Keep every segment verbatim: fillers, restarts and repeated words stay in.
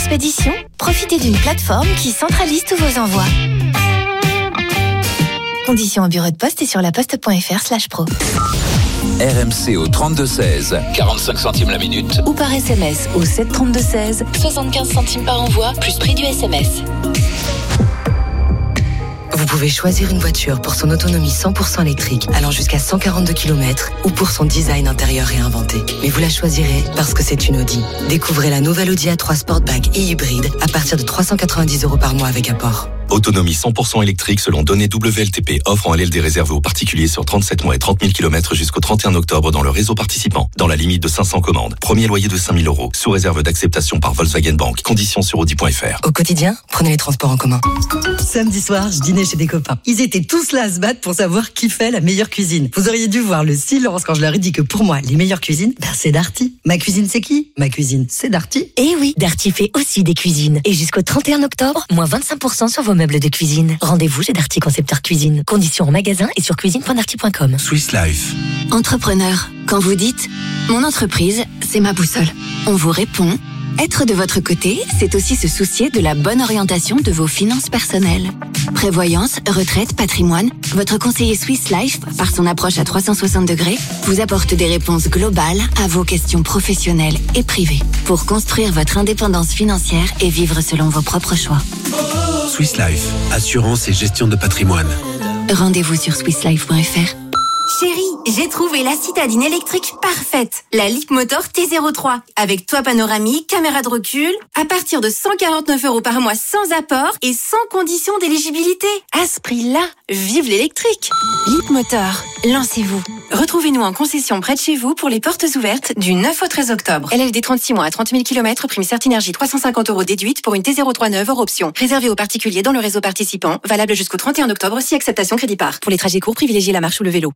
Expédition, profitez d'une plateforme qui centralise tous vos envois. Conditions au bureau de poste et sur laposte.fr slash pro. R M C au trente-deux seize, quarante-cinq centimes la minute. Ou par S M S au sept trente-deux seize, soixante-quinze centimes par envoi, plus prix du S M S. Vous pouvez choisir une voiture pour son autonomie cent pour cent électrique, allant jusqu'à cent quarante-deux kilomètres, ou pour son design intérieur réinventé. Mais vous la choisirez parce que c'est une Audi. Découvrez la nouvelle Audi A trois Sportback et hybride à partir de trois cent quatre-vingt-dix euros par mois avec apport. Autonomie cent pour cent électrique selon données W L T P. Offre en L L D réservée aux particuliers sur trente-sept mois et trente mille kilomètres jusqu'au trente et un octobre dans le réseau participant. Dans la limite de cinq cents commandes. Premier loyer de cinq mille euros. Sous réserve d'acceptation par Volkswagen Bank. Conditions sur audi point f r. Au quotidien, prenez les transports en commun. Samedi soir, je dînais chez des copains. Ils étaient tous là à se battre pour savoir qui fait la meilleure cuisine. Vous auriez dû voir le silence quand je leur ai dit que pour moi, les meilleures cuisines, ben c'est Darty. Ma cuisine, c'est qui? Ma cuisine, c'est Darty. Et oui, Darty fait aussi des cuisines. Et jusqu'au trente et un octobre, moins vingt-cinq pour cent sur vos meubles de cuisine. Rendez-vous chez Darty Concepteur Cuisine. Conditions en magasin et sur cuisine point darty point com. Swiss Life. Entrepreneur, quand vous dites « Mon entreprise, c'est ma boussole », on vous répond « Être de votre côté, c'est aussi se soucier de la bonne orientation de vos finances personnelles. » Prévoyance, retraite, patrimoine, votre conseiller Swiss Life, par son approche à trois cent soixante degrés, vous apporte des réponses globales à vos questions professionnelles et privées pour construire votre indépendance financière et vivre selon vos propres choix. Swiss Life, assurance et gestion de patrimoine. Rendez-vous sur swiss life point f r. Chérie, j'ai trouvé la citadine électrique parfaite. La Leapmotor T zéro trois. Avec toit panoramique, caméra de recul. À partir de cent quarante-neuf euros par mois sans apport et sans condition d'éligibilité. À ce prix-là, vive l'électrique. Leapmotor, lancez-vous. Retrouvez-nous en concession près de chez vous pour les portes ouvertes du neuf au treize octobre. L L D trente-six mois à trente mille kilomètres, prime Certinergie trois cent cinquante euros déduite pour une T zéro trois neuve hors option. Réservé aux particuliers dans le réseau participant. Valable jusqu'au trente et un octobre si acceptation crédit par. Pour les trajets courts, privilégiez la marche ou le vélo.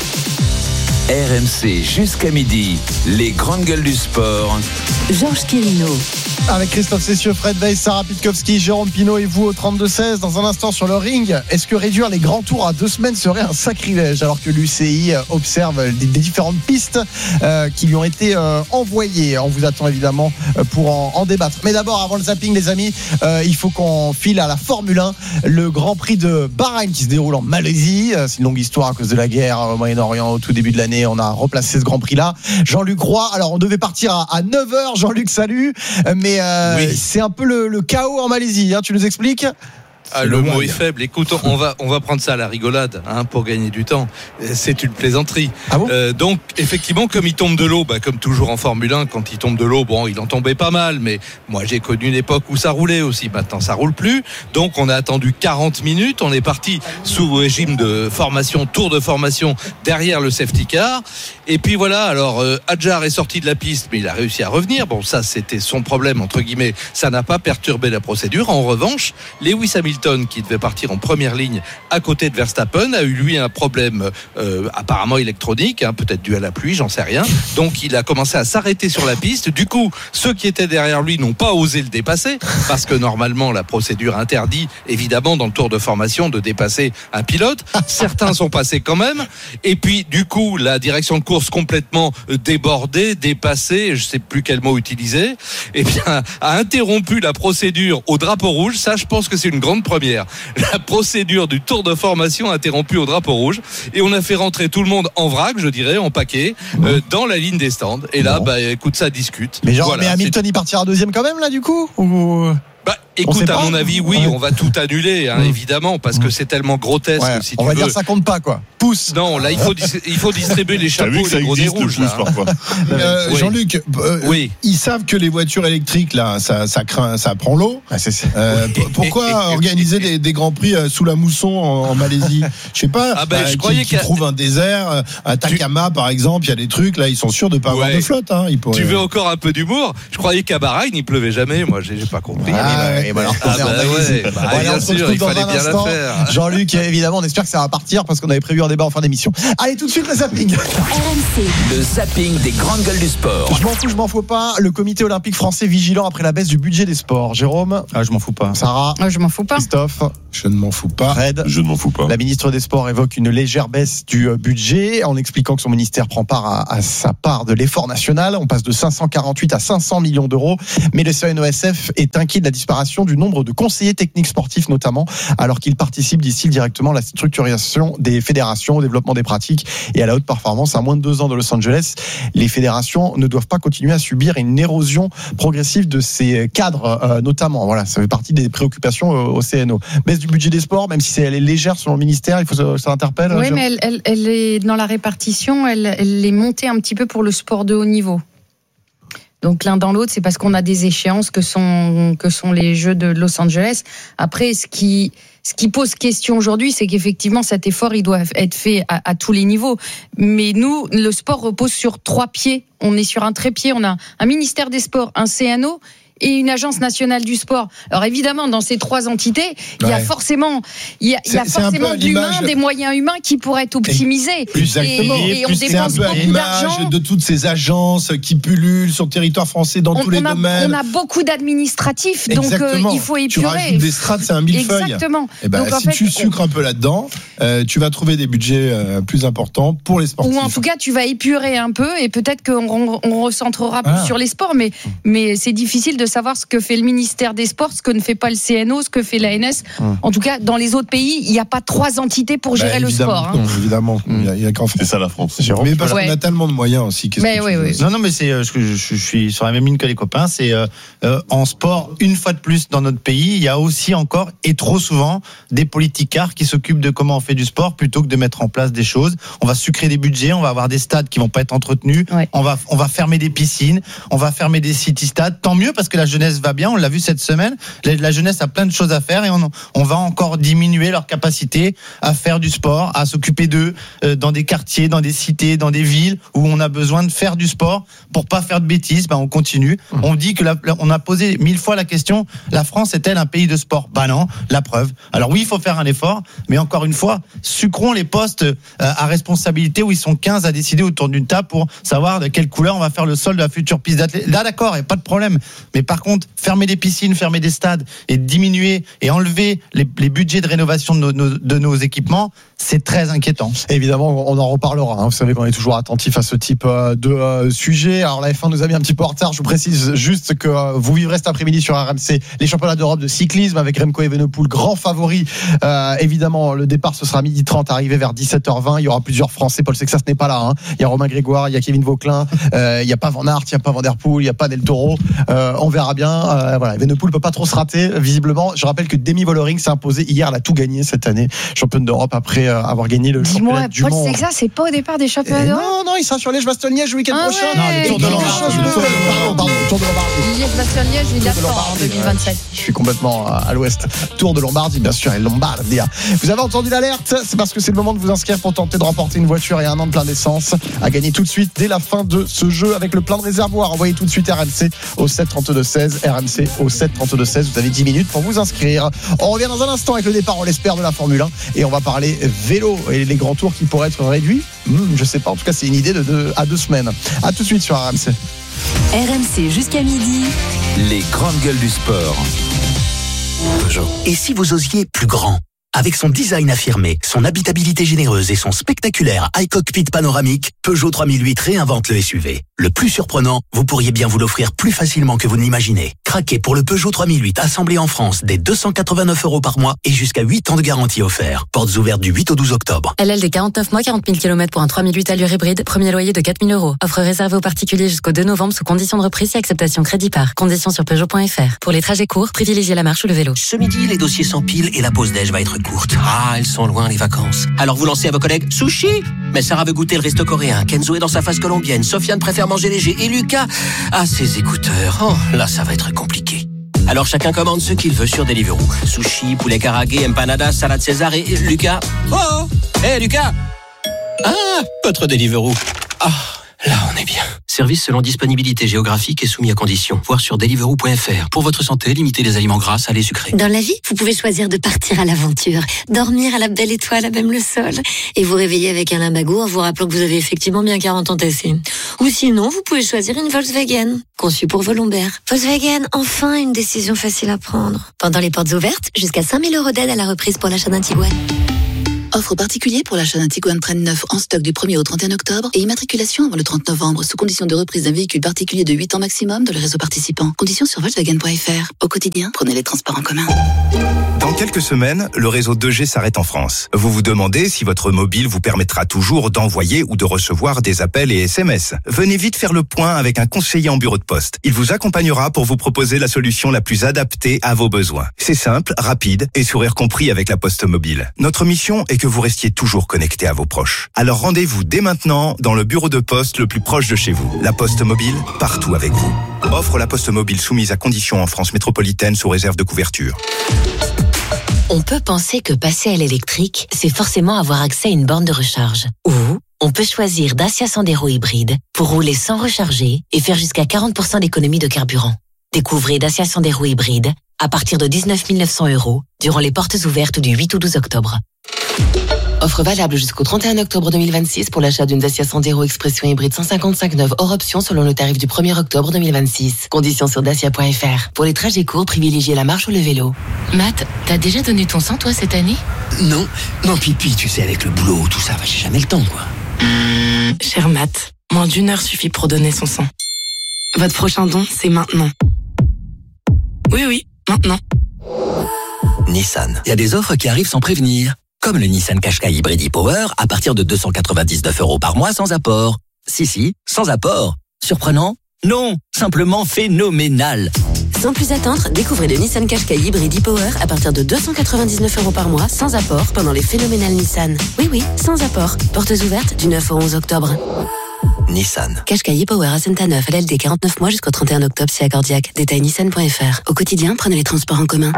R M C jusqu'à midi, les grandes gueules du sport. Georges Quirino. Avec Christophe Cessieux, Fred Weiss, Sarah Pitkowski, Jérôme Pinault et vous au trente-deux seize. Dans un instant sur le ring, est-ce que réduire les grands tours à deux semaines serait un sacrilège alors que l'U C I observe des, des différentes pistes euh, qui lui ont été euh, envoyées? On vous attend évidemment pour en, en débattre. Mais d'abord, avant le zapping, les amis, euh, il faut qu'on file à la Formule un. Le Grand Prix de Bahreïn qui se déroule en Malaisie. C'est une longue histoire à cause de la guerre au Moyen-Orient au tout début de l'année. On a replacé ce Grand Prix-là. Jean-Luc Roy, alors on devait partir à, à neuf heures. Jean-Luc, salut. Mais euh, oui. C'est un peu le, le chaos en Malaisie, hein, tu nous expliques? Ah, le mot est faible. Écoute, on va on va prendre ça à la rigolade, hein, pour gagner du temps. C'est une plaisanterie. Ah bon euh, donc effectivement, comme il tombe de l'eau, bah, comme toujours en Formule un, quand il tombe de l'eau, bon, il en tombait pas mal, mais moi j'ai connu une époque où ça roulait aussi. Maintenant, ça roule plus. Donc on a attendu quarante minutes. On est parti sous régime de formation, tour de formation derrière le safety car. Et puis voilà. Alors euh, Hadjar est sorti de la piste, mais il a réussi à revenir. Bon, ça c'était son problème entre guillemets. Ça n'a pas perturbé la procédure. En revanche, Lewis Hamilton, qui devait partir en première ligne à côté de Verstappen, a eu lui un problème euh, apparemment électronique, hein, peut-être dû à la pluie, j'en sais rien. Donc il a commencé à s'arrêter sur la piste. Du coup, ceux qui étaient derrière lui n'ont pas osé le dépasser, parce que normalement la procédure interdit évidemment dans le tour de formation de dépasser un pilote. Certains sont passés quand même. Et puis du coup, la direction de course complètement débordée, dépassée, je sais plus quel mot utiliser, eh bien a interrompu la procédure au drapeau rouge. Ça, je pense que c'est une grande première. La procédure du tour de formation interrompue au drapeau rouge, et on a fait rentrer tout le monde en vrac, je dirais, en paquet, euh, dans la ligne des stands. Et là, bon. bah écoute, ça discute. Mais genre, voilà, mais Hamilton, c'est... il partira deuxième quand même là, du coup, ou... Bah, écoute, à mon avis, oui, on va tout annuler, hein, mmh. évidemment, parce que c'est tellement grotesque. Ouais, si on tu va veux. dire ça compte pas, quoi. Pousse. Non, là, il faut, dis- il faut distribuer les chapeaux et les gros nez rouges. Là, hein. euh, oui. Jean-Luc, euh, oui. ils savent que les voitures électriques, là, ça, ça craint, ça prend l'eau. Ah, c'est, c'est... Euh, p- pourquoi organiser des, des grands prix sous la mousson en, en Malaisie? Je sais pas. Ah ben, euh, je croyais qu'ils trouvent un désert, à Takama, tu... par exemple, il y a des trucs là, ils sont sûrs de pas ouais. avoir de flotte. Hein, ils pourraient... Tu veux encore un peu d'humour? Je croyais qu'à Bahreïn il pleuvait jamais. Moi, j'ai, j'ai pas compris. Ah, ouais, voilà. Ah bah ouais, bah, Bon, allez, bien on se sûr, retrouve il dans fallait un bien instant. la faire. Jean-Luc, évidemment, on espère que ça va partir parce qu'on avait prévu un débat en fin d'émission. Allez, tout de suite, le zapping. R M C. Le zapping des grandes gueules du sport. Je m'en fous, je m'en fous pas. Le comité olympique français vigilant après la baisse du budget des sports. Jérôme. Ah, je m'en fous pas. Sarah. Ah, je m'en fous pas. Christophe. Je ne m'en fous pas. Fred. Je ne m'en fous pas. La ministre des Sports évoque une légère baisse du budget en expliquant que son ministère prend part à, à sa part de l'effort national. On passe de cinq cent quarante-huit à cinq cents millions d'euros. Mais le C N O S F est inquiet de la disparition du nombre de conseillers techniques sportifs notamment, alors qu'ils participent, disent-ils, directement à la structuration des fédérations, au développement des pratiques et à la haute performance. À moins de deux ans de Los Angeles, les fédérations ne doivent pas continuer à subir une érosion progressive de ces cadres, euh, notamment. Voilà, ça fait partie des préoccupations au C N O. Baisse du budget des sports, même si elle est légère selon le ministère, il faut ça, ça interpelle. Oui, mais elle, elle, elle est dans la répartition, elle, elle est montée un petit peu pour le sport de haut niveau. Donc l'un dans l'autre, c'est parce qu'on a des échéances que sont que sont les Jeux de Los Angeles. Après, ce qui ce qui pose question aujourd'hui, c'est qu'effectivement cet effort il doit être fait à, à tous les niveaux. Mais nous, le sport repose sur trois pieds. On est sur un trépied. On a un ministère des Sports, un C N O et une agence nationale du sport. Alors évidemment, dans ces trois entités, il y a Ouais. forcément, il y a, il y a C'est- c'est un peu forcément à de l'humain, l'image- des moyens humains qui pourraient être optimisés. Exactement. Et, et on C'est un dépense peu à beaucoup l'image d'argent. de toutes ces agences qui pullulent sur le territoire français dans On, tous les on a, domaines. on a beaucoup d'administratifs, donc euh, Exactement. il faut Tu épurer. rajoutes des strates, c'est un millefeuille. Exactement. Et ben, Donc, en si fait, tu sucres un peu là-dedans, euh, tu vas trouver des budgets euh, plus importants pour les sportifs. Ou en tout cas, tu vas épurer un peu et peut-être qu'on on recentrera plus Ah. sur les sports, mais, mais c'est difficile de savoir ce que fait le ministère des Sports, ce que ne fait pas le C N O, ce que fait l'A N S. Hum. En tout cas, dans les autres pays, il n'y a pas trois entités pour gérer Bah, le évidemment, sport. hein. non, évidemment, il y a, il y a qu'en France. C'est ça la France. Mais parce Ouais. qu'on a tellement de moyens aussi. qu'est-ce Mais que tu oui, veux oui. Non, non, mais c'est, euh, je, je, je suis sur la même ligne que les copains. C'est euh, euh, en sport, une fois de plus dans notre pays, il y a aussi encore et trop souvent des politicards qui s'occupent de comment on fait du sport plutôt que de mettre en place des choses. On va sucrer des budgets, on va avoir des stades qui vont pas être entretenus, Ouais. on va on va fermer des piscines, on va fermer des city stades. Tant mieux parce que la jeunesse va bien. On l'a vu cette semaine. La, la jeunesse a plein de choses à faire et on, on va encore diminuer leur capacité à faire du sport, à s'occuper d'eux euh, dans des quartiers, dans des cités, dans des villes où on a besoin de faire du sport pour pas faire de bêtises. Ben on continue. On dit que la, la- on a posé mille fois la question, la France est-elle un pays de sport? Bah non, la preuve. Alors oui, il faut faire un effort, mais encore une fois, sucrons les postes euh, à responsabilité où ils sont quinze à décider autour d'une table pour savoir de quelle couleur on va faire le sol de la future piste d'athlète. Là, d'accord, il n'y a pas de problème. Mais par contre, fermer des piscines, fermer des stades et diminuer et enlever les, les budgets de rénovation de nos, nos- de nos équipements, c'est très inquiétant. Évidemment, on en reparlera. hein. Vous savez qu'on est toujours attentif à ce type euh, de euh, sujet. Alors la F un nous a mis un petit peu en retard. Je vous précise juste que euh, vous vivrez cet après-midi sur R M C les championnats d'Europe de cyclisme avec Remco Evenepoel, grand favori. Euh, évidemment, le départ ce sera à midi trente, arrivé vers dix-sept heures vingt. Il y aura plusieurs Français. Paul Sexas n'est pas là. hein. Il y a Romain Grégoire, il y a Kevin Vauclin, euh, il n'y a pas Van Aert, il n'y a pas Van Der Poel, il n'y a pas Del Toro. Euh, on verra bien. Euh, voilà, Evenepoel peut pas trop se rater visiblement. Je rappelle que Demi Vollering s'est imposée hier. Elle a tout gagné cette année, championne d'Europe après euh, avoir gagné le Dis-moi, championnat du Paul monde. Sexas, c'est pas au départ des championnats Eh d'Europe? non, non, il sera sur Liège-Bastogne-Liège le week-end Ah prochain. ouais. Non, le Tour de Et Lombardie. quelque chose de- Pardon, pardon, le Tour de Lombardie. Liège-Bastogne-Liège, il Tour de attend en Lombardie, deux mille vingt-sept. Je suis complètement à à l'ouest. Tour de Lombardie, bien sûr, et Lombardia. Vous avez entendu l'alerte? C'est parce que c'est le moment de vous inscrire pour tenter de remporter une voiture et un an de plein d'essence à gagner tout de suite dès la fin de ce jeu avec le plein de réservoir. Envoyez tout de suite R M C au sept trente-deux seize. R M C au sept trente-deux seize. Vous avez dix minutes pour vous inscrire. On revient dans un instant avec le départ, on l'espère, de la Formule un et on va parler vélo et les grands tours qui pourraient être réduits. Hmm, je sais pas. En tout cas, c'est une idée de deux à deux semaines. À tout de suite sur R M C. R M C jusqu'à midi. Les grandes gueules du sport. Peugeot. Et si vous osiez plus grand? Avec son design affirmé, son habitabilité généreuse et son spectaculaire high cockpit panoramique, Peugeot trois mille huit réinvente le S U V. Le plus surprenant, vous pourriez bien vous l'offrir plus facilement que vous ne l'imaginez. Craquez pour le Peugeot trois mille huit assemblé en France dès deux cent quatre-vingt-neuf euros par mois et jusqu'à huit ans de garantie offert. Portes ouvertes du huit au douze octobre. L L D quarante-neuf mois, quarante mille kilomètres pour un trois mille huit allure hybride, premier loyer de quatre mille euros. Offre réservée aux particuliers jusqu'au deux novembre sous condition de reprise et acceptation crédit par. Conditions sur Peugeot point F R. Pour les trajets courts, privilégiez la marche ou le vélo. Ce midi, les dossiers s'empilent et la pause déj va être courte. Ah, elles sont loin les vacances. Alors vous lancez à vos collègues sushi. Mais Sarah veut goûter le resto coréen. Kenzo est dans sa phase colombienne. Sofiane préfère manger léger. Et Lucas a ses écouteurs. Oh, là ça va être compliqué. Alors chacun commande ce qu'il veut sur Deliveroo. Sushi, poulet karagué, empanadas, salade César et et Lucas. Oh, hé hey, Lucas. Ah, votre Deliveroo. Ah, là on est bien. Service selon disponibilité géographique et soumis à conditions. Voir sur deliveroo point f r. Pour votre santé, limitez les aliments gras, salés, sucrés. Dans la vie, vous pouvez choisir de partir à l'aventure, dormir à la belle étoile, à même le sol, et vous réveiller avec un limbago en vous rappelant que vous avez effectivement bien quarante ans tassés. Ou sinon, vous pouvez choisir une Volkswagen, conçue pour vos lombaires. Volkswagen, enfin une décision facile à prendre. Pendant les portes ouvertes, jusqu'à cinq mille euros d'aide à la reprise pour l'achat d'un Tiguan. Offre particulier pour l'achat d'un Tiguan Trend neuf en stock du premier au trente et un octobre et immatriculation avant le trente novembre sous condition de reprise d'un véhicule particulier de huit ans maximum dans le réseau participant. Conditions sur volkswagen point f r. Au quotidien, prenez les transports en commun. Dans quelques semaines, le réseau deux G s'arrête en France. Vous vous demandez si votre mobile vous permettra toujours d'envoyer ou de recevoir des appels et S M S. Venez vite faire le point avec un conseiller en bureau de poste. Il vous accompagnera pour vous proposer la solution la plus adaptée à vos besoins. C'est simple, rapide et sourire compris avec la Poste Mobile. Notre mission est que vous restiez toujours connecté à vos proches. Alors rendez-vous dès maintenant dans le bureau de poste le plus proche de chez vous. La Poste Mobile, partout avec vous. Offre La Poste Mobile soumise à conditions en France métropolitaine sous réserve de couverture. On peut penser que passer à l'électrique, c'est forcément avoir accès à une borne de recharge. Ou on peut choisir Dacia Sandero hybride pour rouler sans recharger et faire jusqu'à quarante pour cent d'économie de carburant. Découvrez Dacia Sandero hybride à partir de dix-neuf mille neuf cents euros durant les portes ouvertes du huit au douze octobre. Offre valable jusqu'au trente et un octobre deux mille vingt-six pour l'achat d'une Dacia Sandero Expression hybride cent cinquante-cinq neuve hors option selon le tarif du premier octobre deux mille vingt-six. Conditions sur dacia point f r. Pour les trajets courts, privilégiez la marche ou le vélo. Matt, t'as déjà donné ton sang toi cette année? Non, non Pipi, tu sais avec le boulot, tout ça, j'ai jamais le temps quoi. Mmh, cher Matt, moins d'une heure suffit pour donner son sang. Votre prochain don, c'est maintenant. Oui, oui, maintenant. Nissan. Il y a des offres qui arrivent sans prévenir. Comme le Nissan Qashqai Hybrid e-Power à partir de deux cent quatre-vingt-dix-neuf euros par mois sans apport. Si, si, sans apport. Surprenant? Non, simplement phénoménal. Sans plus attendre, découvrez le Nissan Qashqai Hybrid e-Power à partir de deux cent quatre-vingt-dix-neuf euros par mois sans apport pendant les phénoménales Nissan. Oui, oui, sans apport. Portes ouvertes du neuf au onze octobre. Nissan. Qashqai e-Power à Santa-Neuf, L L D quarante-neuf mois jusqu'au trente et un octobre, si accordiaque. Détail nissan point f r. Au quotidien, prenez les transports en commun.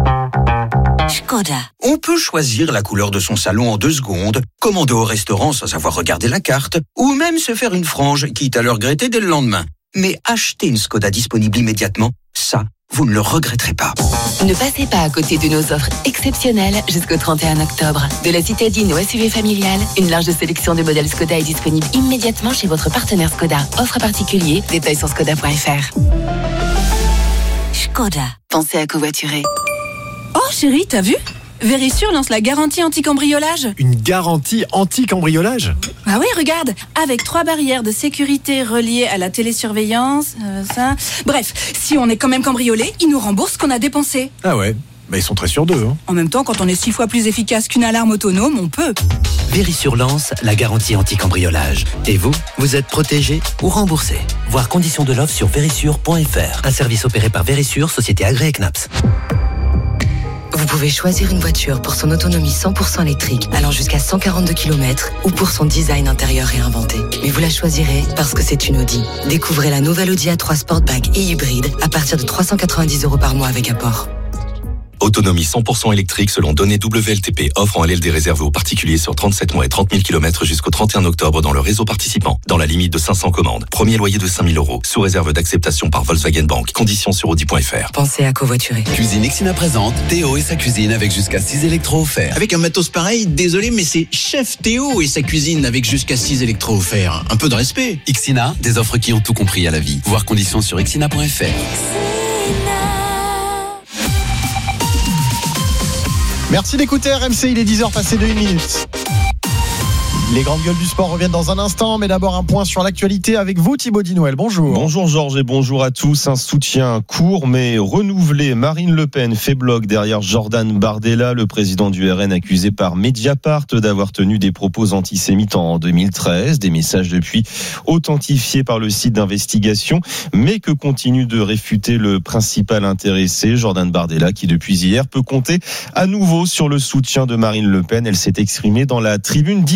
Škoda. On peut choisir la couleur de son salon en deux secondes, commander au restaurant sans avoir regardé la carte, ou même se faire une frange, quitte à le regretter dès le lendemain. Mais acheter une Škoda disponible immédiatement, ça, vous ne le regretterez pas. Ne passez pas à côté de nos offres exceptionnelles jusqu'au trente et un octobre. De la citadine au S U V familial, une large sélection de modèles Škoda est disponible immédiatement chez votre partenaire Škoda. Offre particulier, détails sur škoda point f r. Škoda. Pensez à covoiturer. Oh chérie, t'as vu ? Verisure lance la garantie anti-cambriolage. Une garantie anti-cambriolage ? Ah oui, regarde, avec trois barrières de sécurité reliées à la télésurveillance, euh, ça... Bref, si on est quand même cambriolé, ils nous remboursent ce qu'on a dépensé. Ah ouais, bah ils sont très sûrs d'eux. Hein. En même temps, quand on est six fois plus efficace qu'une alarme autonome, on peut. Verisure lance la garantie anti-cambriolage. Et vous, vous êtes protégé ou remboursé. Voir conditions de l'offre sur verisure point f r. Un service opéré par Verisure, société agréée C N A P S. Vous pouvez choisir une voiture pour son autonomie cent pour cent électrique, allant jusqu'à cent quarante-deux kilomètres, ou pour son design intérieur réinventé. Mais vous la choisirez parce que c'est une Audi. Découvrez la nouvelle Audi A trois Sportback et hybride à partir de trois cent quatre-vingt-dix euros par mois avec apport. Autonomie cent pour cent électrique selon données W L T P. Offre en L L D réservée aux particuliers sur trente-sept mois et trente mille kilomètres jusqu'au trente et un octobre dans le réseau participant. Dans la limite de cinq cents commandes. Premier loyer de cinq mille euros. Sous réserve d'acceptation par Volkswagen Bank. Conditions sur audi point f r. Pensez à covoiturer. Cuisine Excina présente Théo et sa cuisine avec jusqu'à six électros offerts. Avec un matos pareil, désolé, mais c'est Chef Théo et sa cuisine avec jusqu'à six électros offerts. Un peu de respect. Excina, des offres qui ont tout compris à la vie. Voir conditions sur excina point f r. Merci d'écouter R M C, il est dix heures passé de une minute. Les grandes gueules du sport reviennent dans un instant, mais d'abord un point sur l'actualité avec vous, Thibaut Dinouel. Bonjour. Bonjour Georges et bonjour à tous. Un soutien court mais renouvelé. Marine Le Pen fait bloc derrière Jordan Bardella, le président du R N accusé par Mediapart d'avoir tenu des propos antisémites en deux mille treize. Des messages depuis authentifiés par le site d'investigation, mais que continue de réfuter le principal intéressé, Jordan Bardella, qui depuis hier peut compter à nouveau sur le soutien de Marine Le Pen. Elle s'est exprimée dans la tribune dimanche.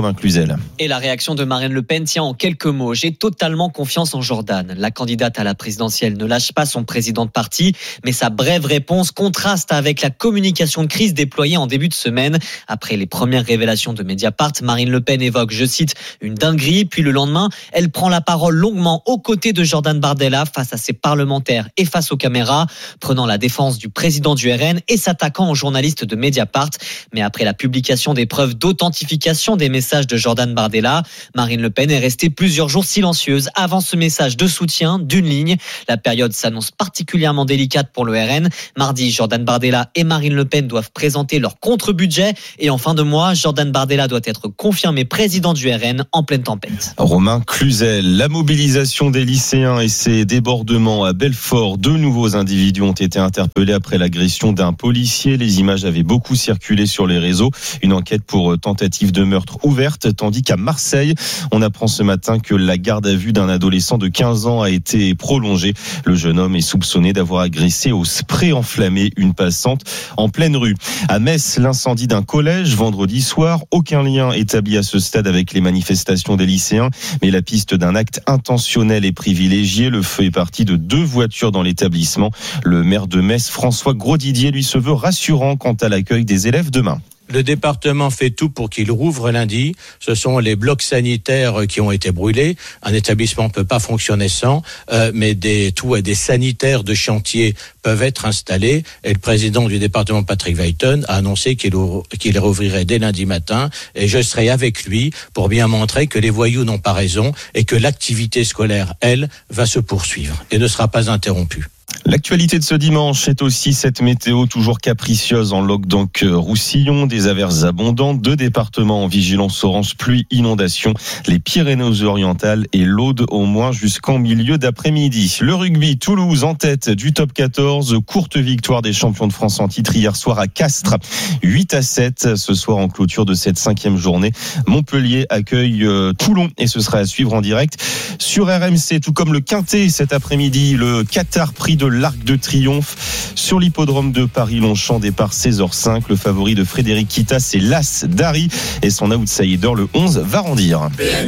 Romain Cluzel. Et la réaction de Marine Le Pen tient en quelques mots. J'ai totalement confiance en Jordan. La candidate à la présidentielle ne lâche pas son président de parti, mais sa brève réponse contraste avec la communication de crise déployée en début de semaine. Après les premières révélations de Mediapart, Marine Le Pen évoque, je cite, une dinguerie, puis le lendemain, elle prend la parole longuement aux côtés de Jordan Bardella face à ses parlementaires et face aux caméras, prenant la défense du président du R N et s'attaquant aux journalistes de Mediapart. Mais après la publication des preuves d'authentification des messages de Jordan Bardella, Marine Le Pen est restée plusieurs jours silencieuse avant ce message de soutien d'une ligne. La période s'annonce particulièrement délicate pour le R N. Mardi, Jordan Bardella et Marine Le Pen doivent présenter leur contre-budget et en fin de mois, Jordan Bardella doit être confirmé président du R N en pleine tempête. Romain Cluzel, la mobilisation des lycéens et ses débordements à Belfort. Deux nouveaux individus ont été interpellés après l'agression d'un policier. Les images avaient beaucoup circulé sur les réseaux. Une enquête pour tentative de meurtre ouverte, tandis qu'à Marseille, on apprend ce matin que la garde à vue d'un adolescent de quinze ans a été prolongée. Le jeune homme est soupçonné d'avoir agressé au spray enflammé une passante en pleine rue. À Metz, l'incendie d'un collège vendredi soir. Aucun lien établi à ce stade avec les manifestations des lycéens, mais la piste d'un acte intentionnel est privilégiée. Le feu est parti de deux voitures dans l'établissement. Le maire de Metz, François Grosdidier, lui se veut rassurant quant à l'accueil des élèves demain. Le département fait tout pour qu'il rouvre lundi. Ce sont les blocs sanitaires qui ont été brûlés. Un établissement ne peut pas fonctionner sans, euh, mais des tout et des sanitaires de chantier peuvent être installés. Et le président du département, Patrick Weiten, a annoncé qu'il, qu'il rouvrirait dès lundi matin. Et je serai avec lui pour bien montrer que les voyous n'ont pas raison et que l'activité scolaire, elle, va se poursuivre et ne sera pas interrompue. L'actualité de ce dimanche est aussi cette météo toujours capricieuse en Languedoc-Roussillon. Des averses abondantes, deux départements en vigilance orange pluie inondation, les Pyrénées-Orientales et l'Aude au moins jusqu'en milieu d'après-midi. Le rugby, Toulouse en tête du top quatorze. Courte victoire des champions de France en titre hier soir à Castres. huit à sept ce soir en clôture de cette cinquième journée. Montpellier accueille euh, Toulon et ce sera à suivre en direct sur R M C. Tout comme le Quintet cet après-midi, le Qatar Prix de l'Arc de Triomphe sur l'hippodrome de Paris-Longchamp, départ seize heures cinq. Le favori de Frédéric Kita, c'est l'As d'Ari et son outsider, le onze, va rendir.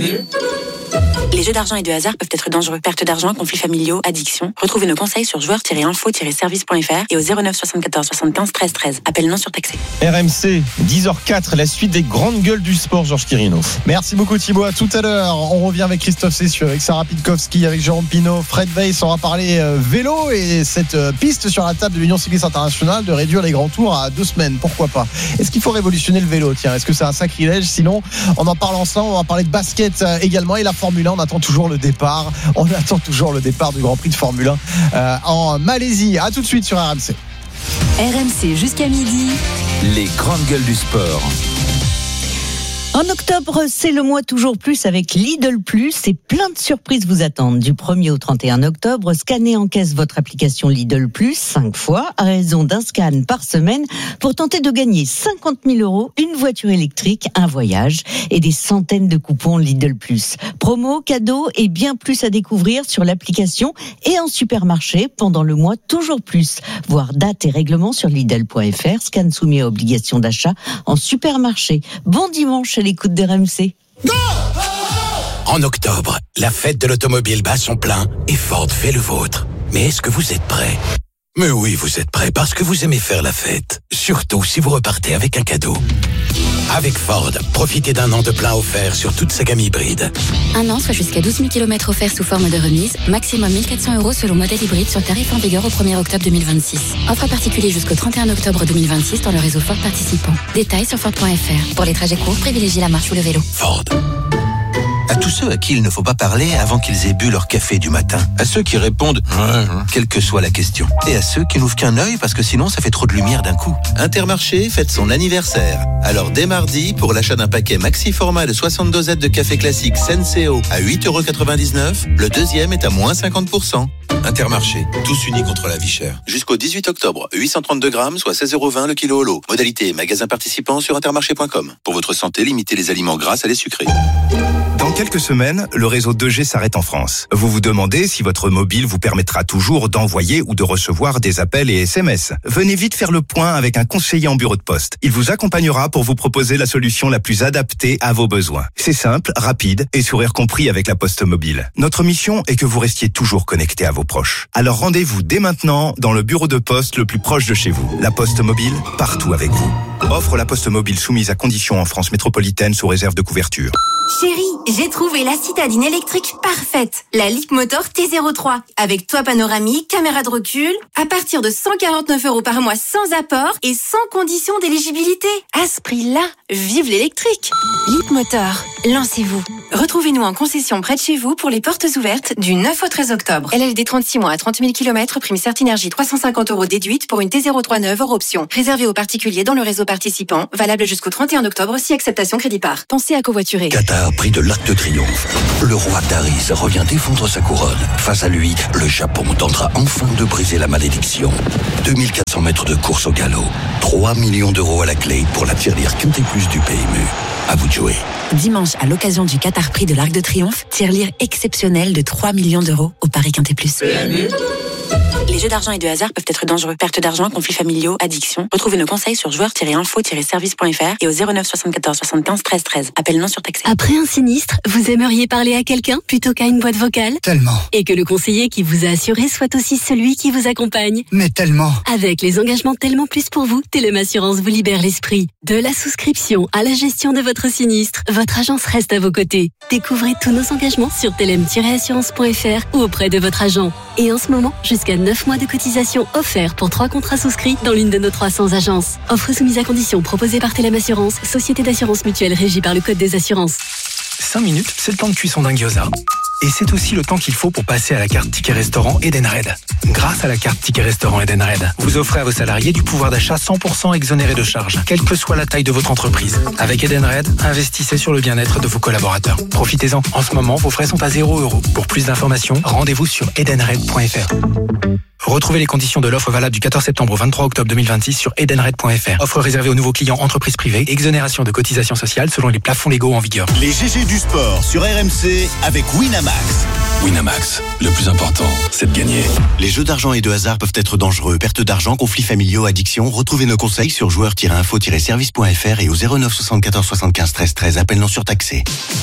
Les jeux d'argent et de hasard peuvent être dangereux. Perte d'argent, conflits familiaux, addiction. Retrouvez nos conseils sur joueurs tiret info tiret service point f r et au zéro neuf soixante-quatorze soixante-quinze treize treize. Appel non surtaxé. R M C, dix heures quatre, la suite des grandes gueules du sport, Georges Quirino. Merci beaucoup Thibaut, à tout à l'heure. On revient avec Christophe Cessieux, avec Sarah Pitkowski, avec Jérôme Pinault, Fred Weiss. On va parler euh, vélo et cette euh, piste sur la table de l'Union Cycliste Internationale de réduire les grands tours à deux semaines. Pourquoi pas? Est-ce qu'il faut révolutionner le vélo? Tiens, est-ce que c'est un sacrilège? Sinon, on en parle ensemble. On va parler de basket euh, également et la Formule un. On attend toujours le départ. On attend toujours le départ du Grand Prix de Formule un euh, en Malaisie. À tout de suite sur R M C. R M C jusqu'à midi. Les grandes gueules du sport. En octobre, c'est le mois toujours plus avec Lidl Plus et plein de surprises vous attendent. Du premier au trente et un octobre, scannez en caisse votre application Lidl Plus cinq fois à raison d'un scan par semaine pour tenter de gagner cinquante mille euros, une voiture électrique, un voyage et des centaines de coupons Lidl Plus. Promo, cadeaux et bien plus à découvrir sur l'application et en supermarché pendant le mois toujours plus. Voir date et règlement sur Lidl point f r, scan soumis à obligation d'achat en supermarché. Bon dimanche à l'écoute d'R M C. En octobre, la fête de l'automobile bat son plein et Ford fait le vôtre. Mais est-ce que vous êtes prêts ? Mais oui, vous êtes prêts parce que vous aimez faire la fête. Surtout si vous repartez avec un cadeau. Avec Ford, profitez d'un an de plein offert sur toute sa gamme hybride. Un an, soit jusqu'à douze mille kilomètres offerts sous forme de remise, maximum mille quatre cents euros selon modèle hybride sur tarif en vigueur au premier octobre deux mille vingt-six. Offre particulier jusqu'au trente et un octobre deux mille vingt-six dans le réseau Ford participant. Détails sur Ford point f r. Pour les trajets courts, privilégiez la marche ou le vélo. Ford. À tous ceux à qui il ne faut pas parler avant qu'ils aient bu leur café du matin. À ceux qui répondent « quelle que soit la question ». Et à ceux qui n'ouvrent qu'un œil parce que sinon ça fait trop de lumière d'un coup. Intermarché fête son anniversaire. Alors dès mardi, pour l'achat d'un paquet maxi format de soixante dosettes de café classique Senseo à huit euros quatre-vingt-dix-neuf, le deuxième est à moins cinquante pour cent. Intermarché, tous unis contre la vie chère. Jusqu'au dix-huit octobre, huit cent trente-deux grammes, soit seize euros vingt le kilo au lot. Modalité magasin participant sur intermarché point com. Pour votre santé, limitez les aliments gras à les sucrés. Dans quelques semaines, le réseau deux G s'arrête en France. Vous vous demandez si votre mobile vous permettra toujours d'envoyer ou de recevoir des appels et S M S. Venez vite faire le point avec un conseiller en bureau de poste. Il vous accompagnera pour vous proposer la solution la plus adaptée à vos besoins. C'est simple, rapide et sourire compris avec la Poste Mobile. Notre mission est que vous restiez toujours connecté à vos proches. Alors rendez-vous dès maintenant dans le bureau de poste le plus proche de chez vous. La Poste Mobile, partout avec vous. Offre la Poste Mobile soumise à conditions en France métropolitaine sous réserve de couverture. Chérie, j'ai trouvé la citadine électrique parfaite. La Leapmotor T zéro trois. Avec toit panoramique, caméra de recul. À partir de cent quarante-neuf euros par mois sans apport et sans condition d'éligibilité. À ce prix-là, vive l'électrique. Leapmotor, lancez-vous. Retrouvez-nous en concession près de chez vous pour les portes ouvertes du neuf au treize octobre. L L D trente-six mois à trente mille kilomètres, prime Certinergie trois cent cinquante euros déduite pour une T zéro trois neuve hors option. Réservé aux particuliers dans le réseau participant. Valable jusqu'au trente et un octobre si acceptation crédit par. Pensez à covoiturer. Qatar, prix de l'Arc de Triomphe. Le roi Taris revient défendre sa couronne. Face à lui, le Japon tentera enfin de briser la malédiction. deux mille quatre cents mètres de course au galop. trois millions d'euros à la clé pour la tirelire Quintet Plus du P M U. À vous de jouer. Dimanche, à l'occasion du Qatar Prix de l'Arc de Triomphe, tirelire exceptionnelle de trois millions d'euros au Paris Quintet Plus. Les jeux d'argent et de hasard peuvent être dangereux. Perte d'argent, conflits familiaux, addiction. Retrouvez nos conseils sur joueurs tiret info tiret service point f r et au zéro neuf soixante-quatorze soixante-quinze treize treize. Appel non surtaxé. Après un sinistre, vous aimeriez parler à quelqu'un plutôt qu'à une boîte vocale ? Tellement. Et que le conseiller qui vous a assuré soit aussi celui qui vous accompagne ? Mais tellement. Avec les engagements Tellement Plus pour vous, Telem Assurance vous libère l'esprit. De la souscription à la gestion de votre sinistre, votre agence reste à vos côtés. Découvrez tous nos engagements sur telem tiret assurance point f r ou auprès de votre agent. Et en ce moment, jusqu'à neuf mois de cotisation offerts pour trois contrats souscrits dans l'une de nos trois cents agences. Offre soumise à conditions proposée par Telem Assurance, société d'assurance mutuelle régie par le Code des assurances. cinq minutes, c'est le temps de cuisson d'un gyoza. Et c'est aussi le temps qu'il faut pour passer à la carte Ticket Restaurant Edenred. Grâce à la carte Ticket Restaurant Edenred, vous offrez à vos salariés du pouvoir d'achat cent pour cent exonéré de charges, quelle que soit la taille de votre entreprise. Avec Edenred, investissez sur le bien-être de vos collaborateurs. Profitez-en. En ce moment, vos frais sont à zéro euro. Pour plus d'informations, rendez-vous sur edenred point f r. Retrouvez les conditions de l'offre valable du quatorze septembre au vingt-trois octobre deux mille vingt-six sur edenred point f r. Offre réservée aux nouveaux clients entreprises privées. Exonération de cotisations sociales selon les plafonds légaux en vigueur. Les G G du sport sur R M C avec Winamax. Winamax, le plus important, c'est de gagner. Les jeux d'argent et de hasard peuvent être dangereux. Perte d'argent, conflits familiaux, addiction. Retrouvez nos conseils sur joueurs tiret info tiret service point f r et au zéro neuf soixante-quatorze soixante-quinze treize treize. Appel non surtaxé.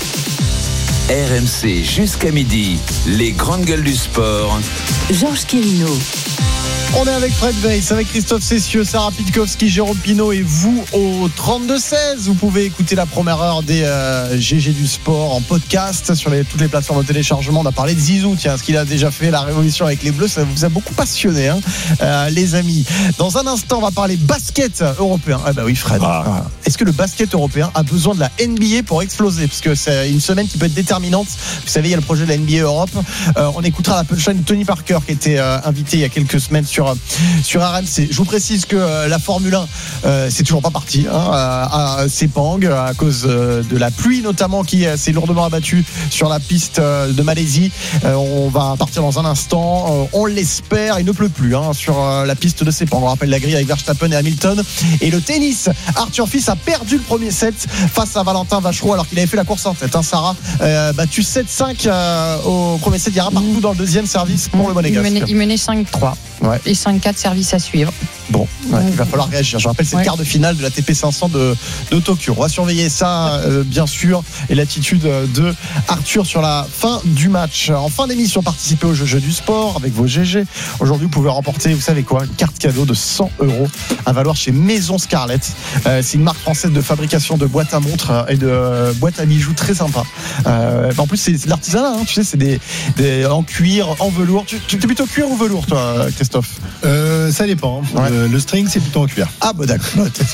R M C jusqu'à midi, les grandes gueules du sport. Georges Quirino. On est avec Fred Weiss, avec Christophe Cessieux, Sarah Pitkowski, Jérôme Pinault et vous au trente-deux seize. Vous pouvez écouter la première heure des euh, G G du sport en podcast sur les, toutes les plateformes de téléchargement. On a parlé de Zizou, tiens, ce qu'il a déjà fait, la révolution avec les Bleus, ça vous a beaucoup passionné, hein, euh, les amis. Dans un instant, on va parler basket européen. Ah bah oui, Fred. Ah. Est-ce que le basket européen a besoin de la N B A pour exploser ? Parce que c'est une semaine qui peut être déterminante. Vous savez, il y a le projet de la N B A Europe. Euh, on écoutera la punchline de Tony Parker qui était euh, invité il y a quelques semaines sur sur R M C. Je vous précise que euh, la Formule un euh, c'est toujours pas parti hein, à, à Sepang à cause euh, de la pluie notamment qui euh, s'est lourdement abattue sur la piste euh, de Malaisie. Euh, on va partir dans un instant, euh, on l'espère, il ne pleut plus hein, sur euh, la piste de Sepang. On rappelle la grille avec Verstappen et Hamilton. Et le tennis, Arthur Fils a perdu le premier set face à Valentin Vachereau alors qu'il avait fait la course en tête. Hein, Sarah, euh, battu sept cinq euh, au premier set. Il y aura partout dans le deuxième service pour le Monégasque. Il menait, il menait cinq trois. Ouais. Et cinq quatre services à suivre. Bon, ouais, il va falloir réagir. Je rappelle, c'est ouais. le quart de finale de la T P cinq cents de, de Tokyo. On va surveiller ça, euh, bien sûr, et l'attitude de Arthur sur la fin du match. En fin d'émission, participez au jeu, jeu du sport avec vos G G. Aujourd'hui, vous pouvez remporter, vous savez quoi, une carte cadeau de cent euros à valoir chez Maison Scarlett. Euh, c'est une marque française de fabrication de boîtes à montres et de euh, boîtes à bijoux très sympa. Euh, en plus, c'est, c'est de l'artisanat, hein, tu sais, c'est des, des en cuir, en velours. Tu, tu es plutôt cuir ou velours, toi, Christophe ? euh, Ça dépend. Ouais. Euh, le string, c'est plutôt en cuir. Ah, bah d'accord.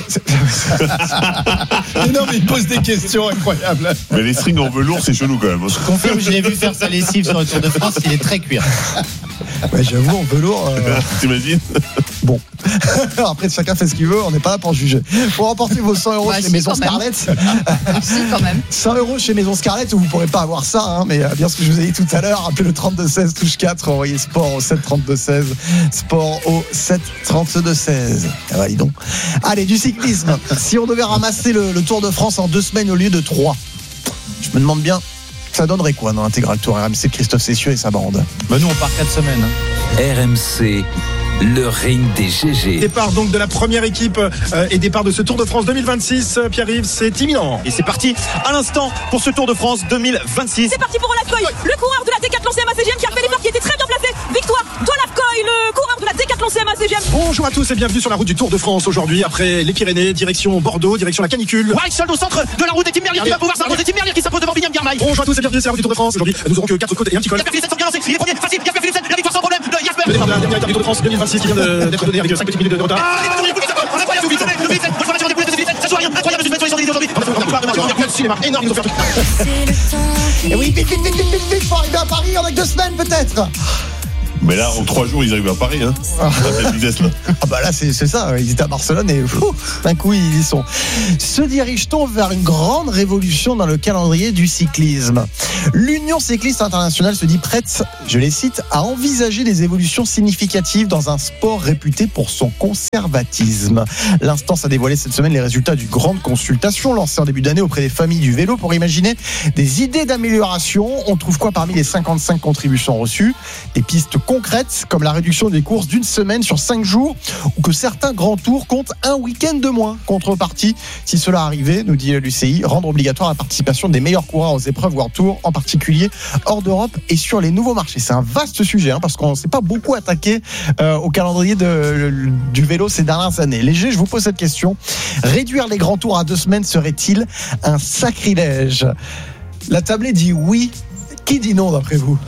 Non, mais il pose des questions incroyables. Mais les strings en velours, c'est chelou quand même. Je confirme, je l'ai vu faire sa lessive sur le Tour de France, il est très cuir. Ouais, j'avoue, en velours. Euh... T'imagines ? Bon. Après, chacun fait ce qu'il veut, on n'est pas là pour juger. Pour remporter vos cent euros bah, chez si, Maison Scarlett. Si, quand même. cent euros chez Maison Scarlett, où vous ne pourrez pas avoir ça, hein, mais bien ce que je vous ai dit tout à l'heure, appelez le trente-deux seize, touche quatre, envoyez sport au sept trente-deux seize, sport au sept trente-deux seize. Ah bah, dis donc. Allez, du cyclisme. Si on devait ramasser le, le Tour de France en deux semaines au lieu de trois, je me demande bien Ça donnerait quoi dans l'intégral tour R M C, Christophe Cessieux et sa bande? Bah nous on part quatre semaines. Hein. R M C, le ring des G G. Départ donc de la première équipe euh, et départ de ce Tour de France deux mille vingt-six. Pierre-Yves, c'est imminent. Et c'est parti à l'instant pour ce Tour de France deux mille vingt-six. C'est parti pour Olaf Koy, le coureur de la Décathlon C M A C G M qui a fait l'effort, qui était très bien placé. Victoire d'Olaf Koy, le coureur de la Décathlon C M A C G M. Bonjour à tous et bienvenue sur la route du Tour de France aujourd'hui. Après les Pyrénées, direction Bordeaux, direction la canicule. Weichsel au centre de la route des Tim Merlier qui va pouvoir s'imposer. Tim Merlier qui s'impose devant William Girmay. Bonjour à tous et bienvenue sur la route du Tour de France. Aujourd'hui, nous aurons que quatre côtes et un petit col. Jasper Philipsen sont bien lancés. Il est premier, facile. Jasper Philipsen, la victoire sans problème de Jasper. Le départ de la dernière étape du Tour de France deux mille vingt-six qui vient de- d'être donné avec cinq petites minutes de retard. Ah, les bâtons, les coups, ça colle. Incroyable, le Philipsen, le Philipsen. Moi, je vois la des Philipsen, ça se voit rien. Incroyable, je suis sur les aujourd'hui. Là-dessus, les marques énormes, ils nous ont fait un truc. Et oui, vite, vite, vite, vite, vite, vite, faut arriver à Paris en avec deux semaines peut-être. Mais là, en trois jours, ils arrivent à Paris. Hein. Ah. La vitesse, là. Ah bah là c'est, c'est ça, ils étaient à Barcelone et fou, d'un coup ils y sont. Se dirige-t-on vers une grande révolution dans le calendrier du cyclisme? L'Union cycliste internationale se dit prête, je les cite, à envisager des évolutions significatives dans un sport réputé pour son conservatisme. L'instance a dévoilé cette semaine les résultats d'une grande consultation lancée en début d'année auprès des familles du vélo pour imaginer des idées d'amélioration. On trouve quoi parmi les cinquante-cinq contributions reçues? Des pistes concrètes comme la réduction des courses d'une semaine sur cinq jours ou que certains grands tours comptent un week-end de moins. Contrepartie, si cela arrivait, nous dit l'U C I, rendre obligatoire la participation des meilleurs coureurs aux épreuves World Tour, en particulier hors d'Europe et sur les nouveaux marchés. C'est un vaste sujet hein, parce qu'on ne s'est pas beaucoup attaqué euh, au calendrier de, du vélo ces dernières années. Léger, je vous pose cette question. Réduire les grands tours à deux semaines serait-il un sacrilège? La tablée dit oui. Qui dit non d'après vous?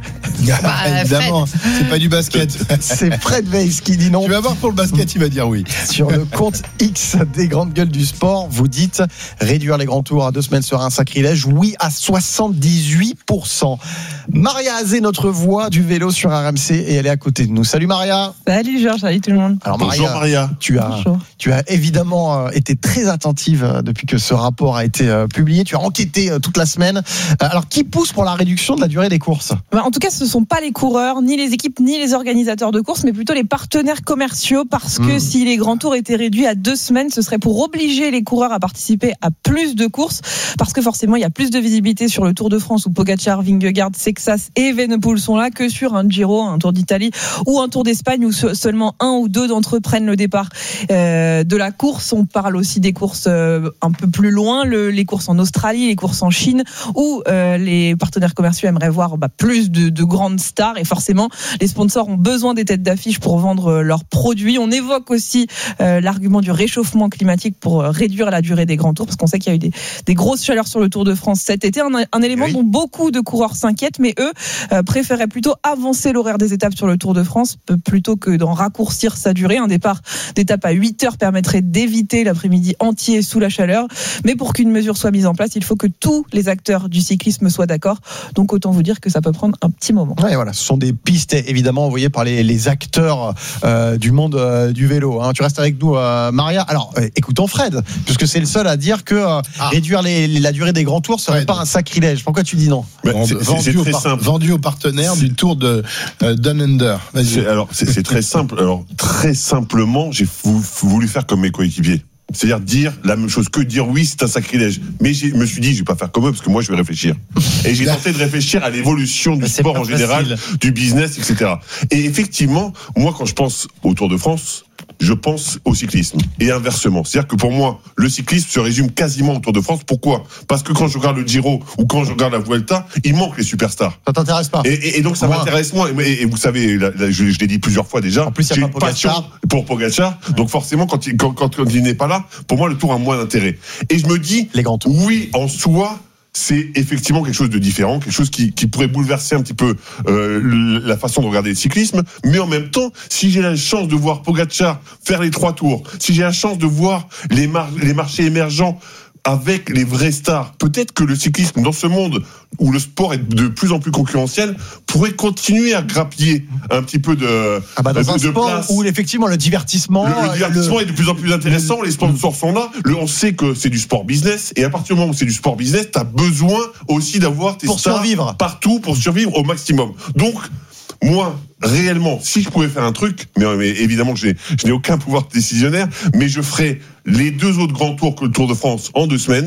Bah, évidemment, Fred. C'est pas du basket. C'est Fred Weiss qui dit non. Tu vas voir pour le basket, il va dire oui. Sur le compte X des grandes gueules du sport, vous dites réduire les grands tours à deux semaines serait un sacrilège. Oui à soixante-dix-huit pour cent. Maria Azé, notre voix du vélo sur R M C, et elle est à côté de nous. Salut Maria. Salut Georges, salut tout le monde. Alors Bonjour Maria, Maria. Tu as, tu as évidemment euh, été très attentive euh, depuis que ce rapport a été euh, publié. Tu as enquêté euh, toute la semaine. Euh, alors qui pousse pour la réduction de la durée des courses? Bah, en tout cas, ce ne sont pas les coureurs, ni les équipes, ni les organisateurs de courses, mais plutôt les partenaires commerciaux, parce que mmh. si les grands tours étaient réduits à deux semaines, ce serait pour obliger les coureurs à participer à plus de courses, parce que forcément, il y a plus de visibilité sur le Tour de France où Pogacar, Vingegaard, Sexas et Evenepoel sont là que sur un Giro, un Tour d'Italie ou un Tour d'Espagne où seulement un ou deux d'entre eux prennent le départ euh, de la course. On parle aussi des courses euh, un peu plus loin, le, les courses en Australie, les courses en Chine, où euh, les partenaires commerciaux aimeraient voir bah, plus de, de grandes stars, et forcément les sponsors ont besoin des têtes d'affiche pour vendre leurs produits. On évoque aussi euh, l'argument du réchauffement climatique pour réduire la durée des grands tours, parce qu'on sait qu'il y a eu des, des grosses chaleurs sur le Tour de France cet été, un, un élément oui. dont beaucoup de coureurs s'inquiètent, mais eux euh, préféraient plutôt avancer l'horaire des étapes sur le Tour de France plutôt que d'en raccourcir sa durée. Un départ d'étape à huit heures permettrait d'éviter l'après-midi entier sous la chaleur, mais pour qu'une mesure soit mise en place, il faut que tous les acteurs du cyclisme soient d'accord, donc autant vous dire que ça peut prendre un petit moment. Ouais, voilà, ce sont des pistes évidemment envoyées par les, les acteurs euh, du monde euh, du vélo. Hein. Tu restes avec nous, euh, Maria. Alors, euh, écoutons Fred, puisque c'est le seul à dire que euh, ah. réduire les, les, la durée des grands tours serait ouais, pas non. un sacrilège. Pourquoi tu dis non? bah, c'est, vendu, c'est, c'est très au par, simple. vendu aux partenaires du Tour de euh, Down Under. Vas-y. C'est, alors, c'est, c'est très simple. Alors, très simplement, j'ai voulu faire comme mes coéquipiers. C'est-à-dire dire la même chose que dire oui, c'est un sacrilège. Mais je me suis dit, je vais pas faire comme eux parce que moi, je vais réfléchir. Et j'ai tenté de réfléchir à l'évolution du c'est sport en général, facile. Du business, et cetera. Et effectivement, moi, quand je pense au Tour de France, je pense au cyclisme. Et inversement. C'est-à-dire que pour moi, le cyclisme se résume quasiment au Tour de France. Pourquoi? Parce que quand je regarde le Giro ou quand je regarde la Vuelta, il manque les superstars. Ça t'intéresse pas? Et, et, et donc, ça moi. m'intéresse moins. Et, et vous savez, là, là, je, je l'ai dit plusieurs fois déjà. En plus, j'ai y a une pas passion pour Pogacar. Ouais. Donc, forcément, quand il, quand, quand, quand il n'est pas là, pour moi, le Tour a moins d'intérêt. Et je me dis, les grands tours. Oui, en soi, c'est effectivement quelque chose de différent, quelque chose qui, qui pourrait bouleverser un petit peu euh, la façon de regarder le cyclisme. Mais en même temps, si j'ai la chance de voir Pogacar faire les trois tours, si j'ai la chance de voir les, mar- les marchés émergents avec les vrais stars, peut-être que le cyclisme, dans ce monde où le sport est de plus en plus concurrentiel, pourrait continuer à grappiller un petit peu de ah bah dans de, un de sport place. Où effectivement le divertissement, le, le divertissement le... est de plus en plus intéressant. Les sponsors sont là. Le, on sait que c'est du sport business, et à partir du moment où c'est du sport business, t'as besoin aussi d'avoir tes pour stars survivre partout pour survivre au maximum. Donc moi, réellement, si je pouvais faire un truc, mais, mais évidemment que j'ai, je n'ai aucun pouvoir décisionnaire, mais je ferais les deux autres grands tours que le Tour de France en deux semaines,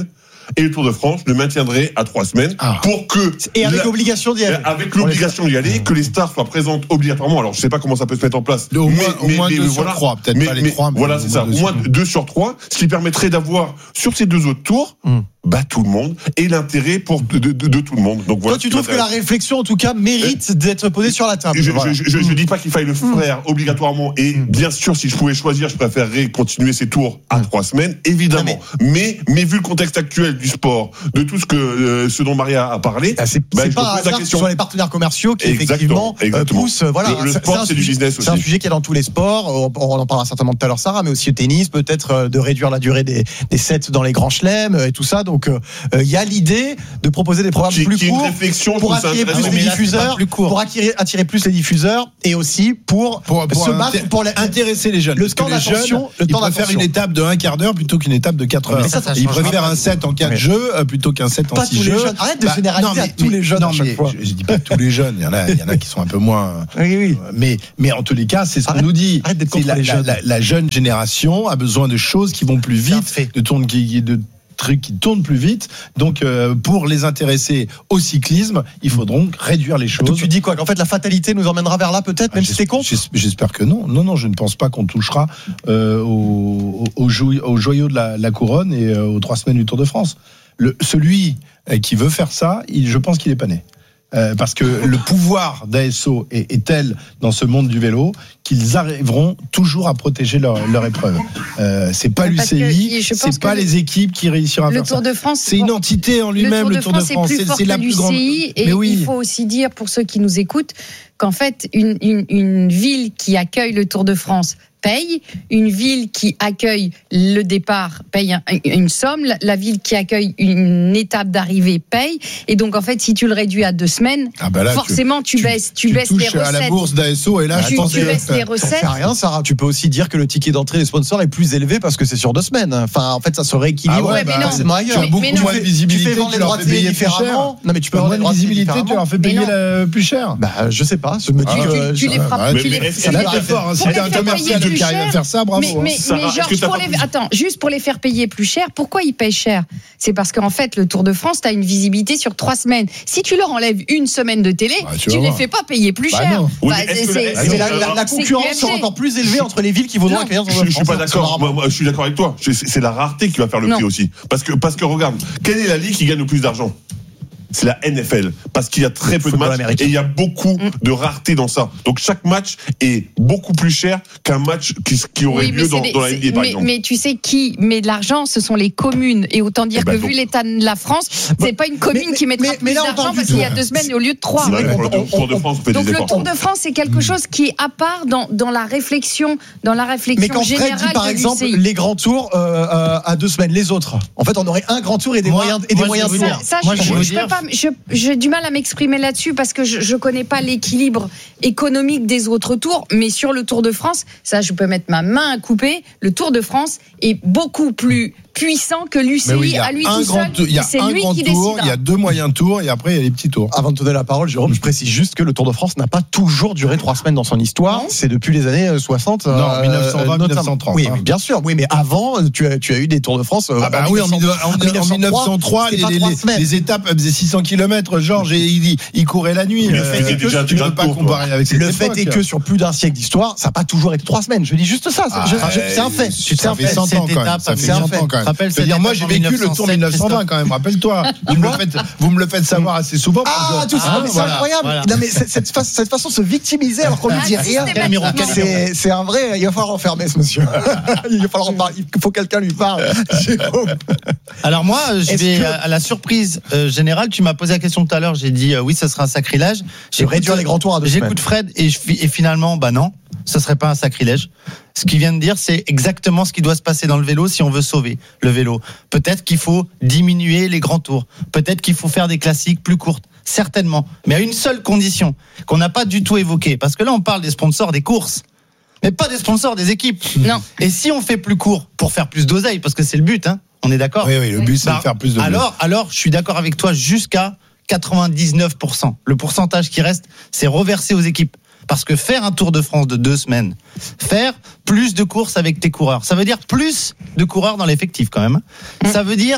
et le Tour de France le maintiendrait à trois semaines ah. pour que et avec l'obligation d'y aller. Avec l'obligation d'y aller, que les stars soient présentes obligatoirement. Alors je sais pas comment ça peut se mettre en place. Au mais, moins, mais, au moins mais, deux mais, sur voilà. trois, peut-être mais, pas les mais, trois. Mais voilà, c'est ça. Au moins deux sur trois, ce qui permettrait d'avoir sur ces deux autres tours. Mm. Bah, tout le monde et l'intérêt pour de, de, de, de tout le monde. Donc voilà. Toi, tu trouves que la réflexion, en tout cas, mérite d'être posée sur la table. Je, voilà. je, je, je dis pas qu'il faille le faire mmh. obligatoirement. Et mmh. bien sûr, si je pouvais choisir, je préférerais continuer ces tours à mmh. trois semaines, évidemment. Mais... mais mais vu le contexte actuel du sport, de tout ce que euh, ce dont Maria a parlé, ah, c'est, bah, c'est pas un hasard que ce sont les partenaires commerciaux qui exactement, effectivement exactement. poussent. Euh, voilà, le, le sport, c'est, c'est du sujet, business aussi. C'est un sujet qui est dans tous les sports. On, on en parlera certainement tout à l'heure, Sarah, mais aussi au tennis, peut-être euh, de réduire la durée des, des sets dans les grands chelems euh, et tout ça. Donc euh, il y a l'idée de proposer des programmes qui, plus qui courts pour attirer plus les diffuseurs, pour attirer, attirer plus les diffuseurs et aussi pour, pour, pour se battre intér- pour les, intéresser les jeunes. Le temps d'attention, le temps d'attention. Faire une étape de un quart d'heure plutôt qu'une étape de quatre heures. Ça, ça ils préfèrent un set en quatre jeux plutôt qu'un set en six jeux. Arrête de bah, généraliser non, mais, à tous les jeunes. Non, mais je, je dis pas tous les jeunes. Il y en a, il y en a qui sont un peu moins. Oui, oui. Mais, mais en tous les cas, c'est ce qu'on nous dit. Arrête d'être contre la, les la, jeunes. La, la jeune génération a besoin de choses qui vont plus vite, de tourner qui de trucs qui tournent plus vite. Donc, euh, pour les intéresser au cyclisme, il faudra donc réduire les choses. Donc, tu dis quoi? Qu'en fait, la fatalité nous emmènera vers là, peut-être, même ah, si c'est con? J'espère que non. Non, non, je ne pense pas qu'on touchera euh, au, au, joyau, au joyau de la, la couronne et euh, aux trois semaines du Tour de France. Le, celui qui veut faire ça, il, je pense qu'il est pas né. Euh, parce que le pouvoir d'A S O est, est tel dans ce monde du vélo qu'ils arriveront toujours à protéger leur, leur épreuve. Euh, c'est pas l'U C I, c'est pas les équipes qui réussiront à faire ça. Le Tour de France, c'est une entité en lui-même. Le Tour de France, c'est, c'est, c'est la plus grande. Et mais oui. Il faut aussi dire pour ceux qui nous écoutent qu'en fait, une, une, une ville qui accueille le Tour de France paye, une ville qui accueille le départ paye un, une somme, la, la ville qui accueille une étape d'arrivée paye, et donc en fait si tu le réduis à deux semaines, ah bah là, forcément tu, tu baisses, tu, tu baisses les recettes. À la bourse d'A S O et là tu, je pense tu que baisses les recettes. Ça rien, Sarah. Tu peux aussi dire que le ticket d'entrée des sponsors est plus élevé parce que c'est sur deux semaines. Enfin, en fait, ça se rééquilibre. Ah ouais, bah, mais non. C'est ailleurs. Tu as beaucoup moins de visibilité. Tu fais vendre les droits télé différemment. Non, mais tu peux avoir moins de visibilité. Tu leur fais payer plus cher. Bah, je sais pas. Je me dis que tu les frappes. Tu les frappes. Si t'es un commercial qui arrive à faire ça, bravo. Mais, mais, mais Georges, pour les... attends, juste pour les faire payer plus cher, pourquoi ils payent cher? C'est parce qu'en fait, le Tour de France, tu as une visibilité sur trois semaines. Si tu leur enlèves une semaine de télé, bah, tu, tu les voir. fais pas payer plus bah, cher. Bah, c'est, c'est, c'est, la, la, la concurrence sera encore plus élevée entre les villes qui voudront accueillir. Je, je suis pas d'accord. Moi, moi, je suis d'accord avec toi. C'est, c'est la rareté qui va faire le non. prix aussi. Parce que, parce que regarde, quelle est la ligue qui gagne le plus d'argent? C'est la N F L, parce qu'il y a très peu de matchs américain. Et il y a beaucoup mmh. de rareté dans ça. Donc chaque match est beaucoup plus cher qu'un match qui, qui aurait oui, lieu dans, des, dans la N B A par mais, exemple. Mais tu sais qui met de l'argent, ce sont les communes. Et autant dire bah, que donc... vu l'état de la France, bah, c'est pas une commune mais, qui mettra mais, plus mais là, d'argent parce qu'il y a deux semaines au lieu de trois. C'est vrai, pour le Tour de France, on fait donc des le Tour de France, c'est quelque chose qui est à part dans, dans la réflexion, dans la réflexion mais quand générale. Fred dit par exemple les grands tours euh, euh, à deux semaines, les autres. En fait, on aurait un grand tour et des moyens et des moyens de ça. Ça, je peux pas. Je du mal à m'exprimer là-dessus parce que je ne connais pas l'équilibre économique des autres tours, mais sur le Tour de France, ça je peux mettre ma main à couper, le Tour de France est beaucoup plus puissant que l'U C I oui, à lui tout seul. Il y a un grand tour, il y a deux moyens tours et après il y a les petits tours. Avant de te donner la parole, Jérôme, je précise juste que le Tour de France n'a pas toujours duré trois semaines dans son histoire. Non. C'est depuis les années soixante. Non, euh, dix-neuf cent vingt, dix-neuf cent trente. Oui, hein. bien sûr. Oui, mais avant, tu as, tu as eu des Tours de France. Ah bah en oui, en, mille neuf cents, en, en dix-neuf cent trois, les, les, les, les étapes faisaient six cents kilomètres. Georges, il, il courait la nuit. Le fait est que tu ne peux pas comparer avec Le fait est que sur plus d'un siècle d'histoire, ça n'a pas toujours été trois semaines. Je dis juste ça. C'est un fait. C'est un fait. Ça fait cent ans quand même. Moi, j'ai vécu le Tour dix-neuf cent vingt quand même. Rappelle-toi. Vous me le faites, vous me le faites savoir assez souvent. Ah, tout ça, c'est incroyable. Non, mais cette façon de se victimiser alors qu'on ne dit rien, c'est un vrai. Il va falloir enfermer ce monsieur. Il va falloir, il faut quelqu'un lui parle. Alors moi, je vais à la surprise générale. Tu m'as posé la question tout à l'heure. J'ai dit oui, ce sera un sacrilège. J'ai réduire les grands tours à deux semaines. J'écoute Fred et finalement, bah non. Ce serait pas un sacrilège. Ce qu'il vient de dire, c'est exactement ce qui doit se passer dans le vélo si on veut sauver le vélo. Peut-être qu'il faut diminuer les grands tours. Peut-être qu'il faut faire des classiques plus courtes. Certainement. Mais à une seule condition, qu'on n'a pas du tout évoquée. Parce que là, on parle des sponsors des courses. Mais pas des sponsors des équipes. Non. Et si on fait plus court pour faire plus d'oseille, parce que c'est le but, hein, on est d'accord? Oui, oui, le but, c'est bah, de faire plus d'oseille. Alors, alors, je suis d'accord avec toi jusqu'à quatre-vingt-dix-neuf pour cent. Le pourcentage qui reste, c'est reversé aux équipes. Parce que faire un Tour de France de deux semaines, faire plus de courses avec tes coureurs, ça veut dire plus de coureurs dans l'effectif quand même. Ça veut dire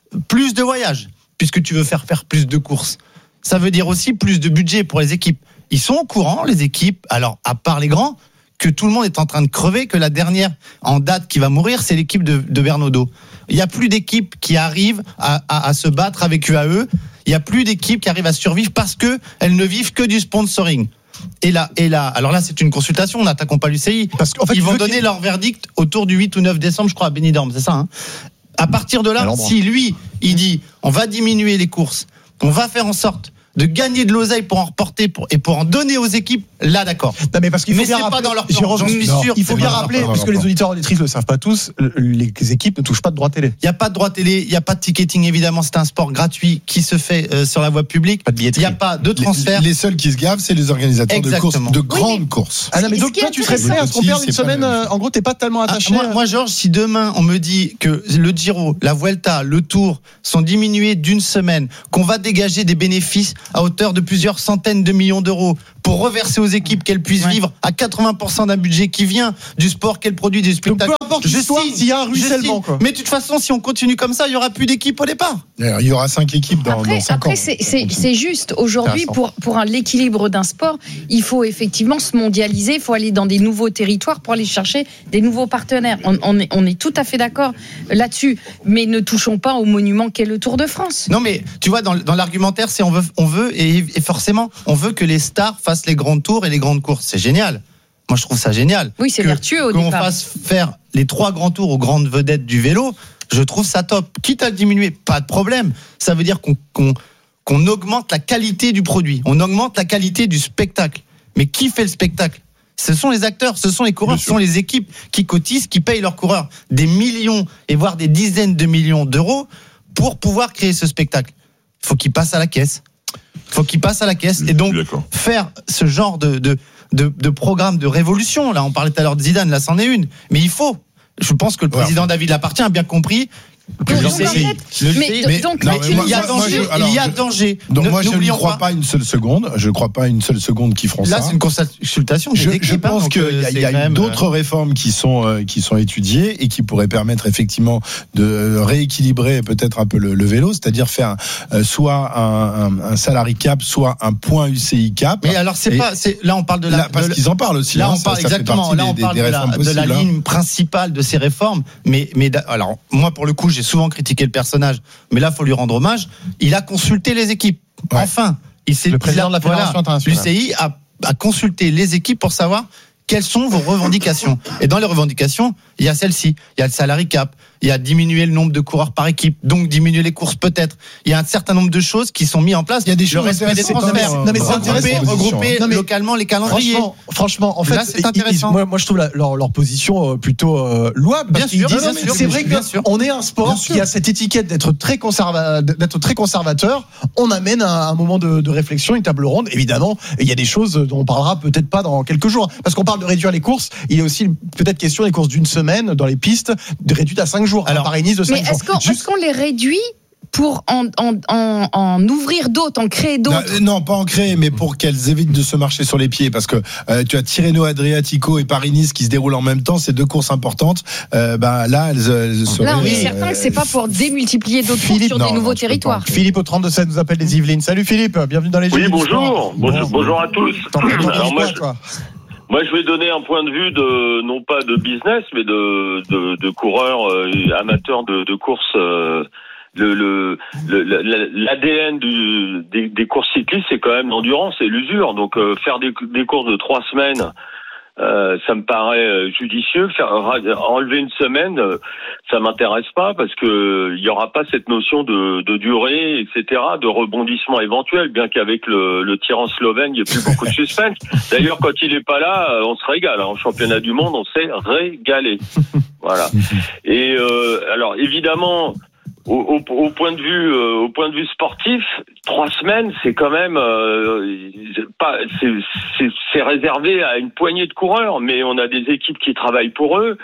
plus de voyages, puisque tu veux faire faire plus de courses. Ça veut dire aussi plus de budget pour les équipes. Ils sont au courant, les équipes, alors à part les grands, que tout le monde est en train de crever, que la dernière en date qui va mourir, c'est l'équipe de, de Bernaudo. Il n'y a plus d'équipe qui arrive à, à, à se battre avec U A E. Il n'y a plus d'équipe qui arrive à survivre parce qu'elles ne vivent que du sponsoring. Et là, et là, alors là, c'est une consultation, n'attaquons pas l'U C I. Parce qu'en fait, ils vont donner qu'ils... leur verdict autour du huit ou neuf décembre, je crois, à Benidorm, c'est ça, hein. À partir de là, si lui, il dit, on va diminuer les courses, on va faire en sorte de gagner de l'oseille pour en reporter pour, et pour en donner aux équipes, là d'accord. Non, mais parce qu'il faut mais bien c'est rappeler, pas dans leur plan, plan, j'en suis non, sûr. Il faut bien non, rappeler, non, non, parce que non, les non. auditeurs et auditrices ne le savent pas tous, les équipes ne touchent pas de droit télé. Il n'y a pas de droit télé, il n'y a pas de ticketing, évidemment, c'est un sport gratuit qui se fait euh, sur la voie publique. Pas de billetterie. Il n'y a pas de transfert. Les, les seuls qui se gavent, c'est les organisateurs Exactement. de courses, de grandes oui, mais... courses. Ah non, mais donc toi, tu serais prêt à ce qu'on perde une semaine, euh, en gros, t'es pas tellement attaché. Ah, moi, moi, Georges, si demain, on me dit que le Giro, la Vuelta, le Tour sont diminués d'une semaine, qu'on va dégager des bénéfices à hauteur de plusieurs centaines de millions d'euros pour reverser aux équipes qu'elles puissent ouais. vivre à quatre-vingts pour cent d'un budget qui vient du sport qu'elles produisent, du spectacle. Donc, peu importe l'histoire, s'il y a un ruissellement, quoi. Mais de toute façon, si on continue comme ça, il y aura plus d'équipes au départ. Il y aura cinq équipes dans, après, dans cinq après, ans. C'est, c'est, c'est juste, aujourd'hui, pour, pour un, l'équilibre d'un sport, il faut effectivement se mondialiser, il faut aller dans des nouveaux territoires pour aller chercher des nouveaux partenaires. On, on, est, on est tout à fait d'accord là-dessus, mais ne touchons pas au monument qu'est le Tour de France. Non, mais tu vois, dans, dans l'argumentaire, c'est on veut, on veut et, et forcément, on veut que les stars fassent les grands tours et les grandes courses. C'est génial. Moi, je trouve ça génial. Oui, c'est que, vertueux au qu'on départ. Qu'on fasse faire les trois grands tours aux grandes vedettes du vélo, je trouve ça top. Quitte à le diminuer, pas de problème. Ça veut dire qu'on, qu'on, qu'on augmente la qualité du produit. On augmente la qualité du spectacle. Mais qui fait le spectacle ? Ce sont les acteurs, ce sont les coureurs, ce sont les équipes qui cotisent, qui payent leurs coureurs des millions et voire des dizaines de millions d'euros pour pouvoir créer ce spectacle. Il faut qu'ils passent à la caisse. Il faut qu'ils passent à la caisse. Et donc, faire ce genre de, de, de, de programme de révolution, là, on parlait tout à l'heure de Zidane, là, c'en est une. Mais il faut. Je pense que le président ouais. David Lapartien a bien compris. Que donc, le en fait, le mais, mais, donc, non, mais il y a moi, danger. Moi, je, alors, il y a je, danger. Donc ne, moi, je n'y crois pas. pas une seule seconde. Je ne crois pas une seule seconde qu'ils feront là, ça. Là, c'est une consultation. Je, équipes, je pense hein, qu'il y a, y a même... d'autres réformes qui sont euh, qui sont étudiées et qui pourraient permettre effectivement de rééquilibrer peut-être un peu le, le vélo, c'est-à-dire faire euh, soit un, un, un salary cap, soit un point U C I cap. Mais alors, c'est et pas. C'est, là, on parle de la. Là, parce de, qu'ils en parlent aussi. Là, hein, on parle ça, ça exactement. Là, on des, parle des, des de, la, possibles, de la hein. ligne principale de ces réformes. Mais mais alors, moi, pour le coup, j'ai souvent critiqué le personnage. Mais là, il faut lui rendre hommage. Il a consulté les équipes. Ouais. Enfin, il s'est, le président de la Fédération voilà, internationale. L'U C I a, a consulté les équipes pour savoir quelles sont vos revendications. Et dans les revendications, il y a celle-ci. Il y a le salary cap. Il y a diminuer le nombre de coureurs par équipe. Donc diminuer les courses peut-être. Il y a un certain nombre de choses qui sont mises en place. Il y a des choses. Le respect des transferts. Non mais c'est intéressant. Regrouper non, mais localement les calendriers. Franchement, franchement en fait, là, c'est intéressant. Ils, moi, moi, je trouve la, leur, leur position plutôt euh, louable. Bien sûr. Disent, bien sûr c'est vrai qu'on est un sport qui a cette étiquette d'être très conserva, d'être très conservateur. On amène un, un moment de, de réflexion, une table ronde. Évidemment, il y a des choses dont on parlera peut-être pas dans quelques jours, parce qu'on parle de réduire les courses. Il y a aussi peut-être question des courses d'une semaine dans les pistes, de réduites à cinq jours. Alors, à Paris-Nice de cinq mais est-ce qu'on, Juste... est-ce qu'on les réduit pour en, en, en, en ouvrir d'autres, en créer d'autres? Non, non, pas en créer, mais pour qu'elles évitent de se marcher sur les pieds, parce que euh, tu as Tirreno Adriatico et Paris-Nice qui se déroulent en même temps, c'est deux courses importantes. Euh, bah là, elles, elles seraient. Là, on est certain euh, que c'est pas pour démultiplier d'autres courses sur non, des nouveaux non, territoires. Philippe au trente-deux sept nous appelle des Yvelines. Salut Philippe, bienvenue dans les Oui, Jeux. bonjour. bonjour, bon, bonjour à tous. Alors moi, je... Moi, je vais donner un point de vue de non pas de business, mais de de, de coureurs euh, amateurs de, de courses. Euh, le, le, le l'A D N du, des, des courses cyclistes, c'est quand même l'endurance et l'usure. Donc, euh, faire des, des courses de trois semaines, euh, ça me paraît judicieux. Faire enlever une semaine, ça m'intéresse pas parce que il y aura pas cette notion de, de durée, et cetera, de rebondissement éventuel. Bien qu'avec le, le tyran slovène, il y ait plus beaucoup de suspense. D'ailleurs, quand il est pas là, on se régale. En championnat du monde, on s'est régalé. Voilà. Et euh, alors, évidemment. Au, au, au point de vue, euh, au point de vue sportif, trois semaines, c'est quand même euh, pas, c'est, c'est, c'est réservé à une poignée de coureurs, mais on a des équipes qui travaillent pour eux.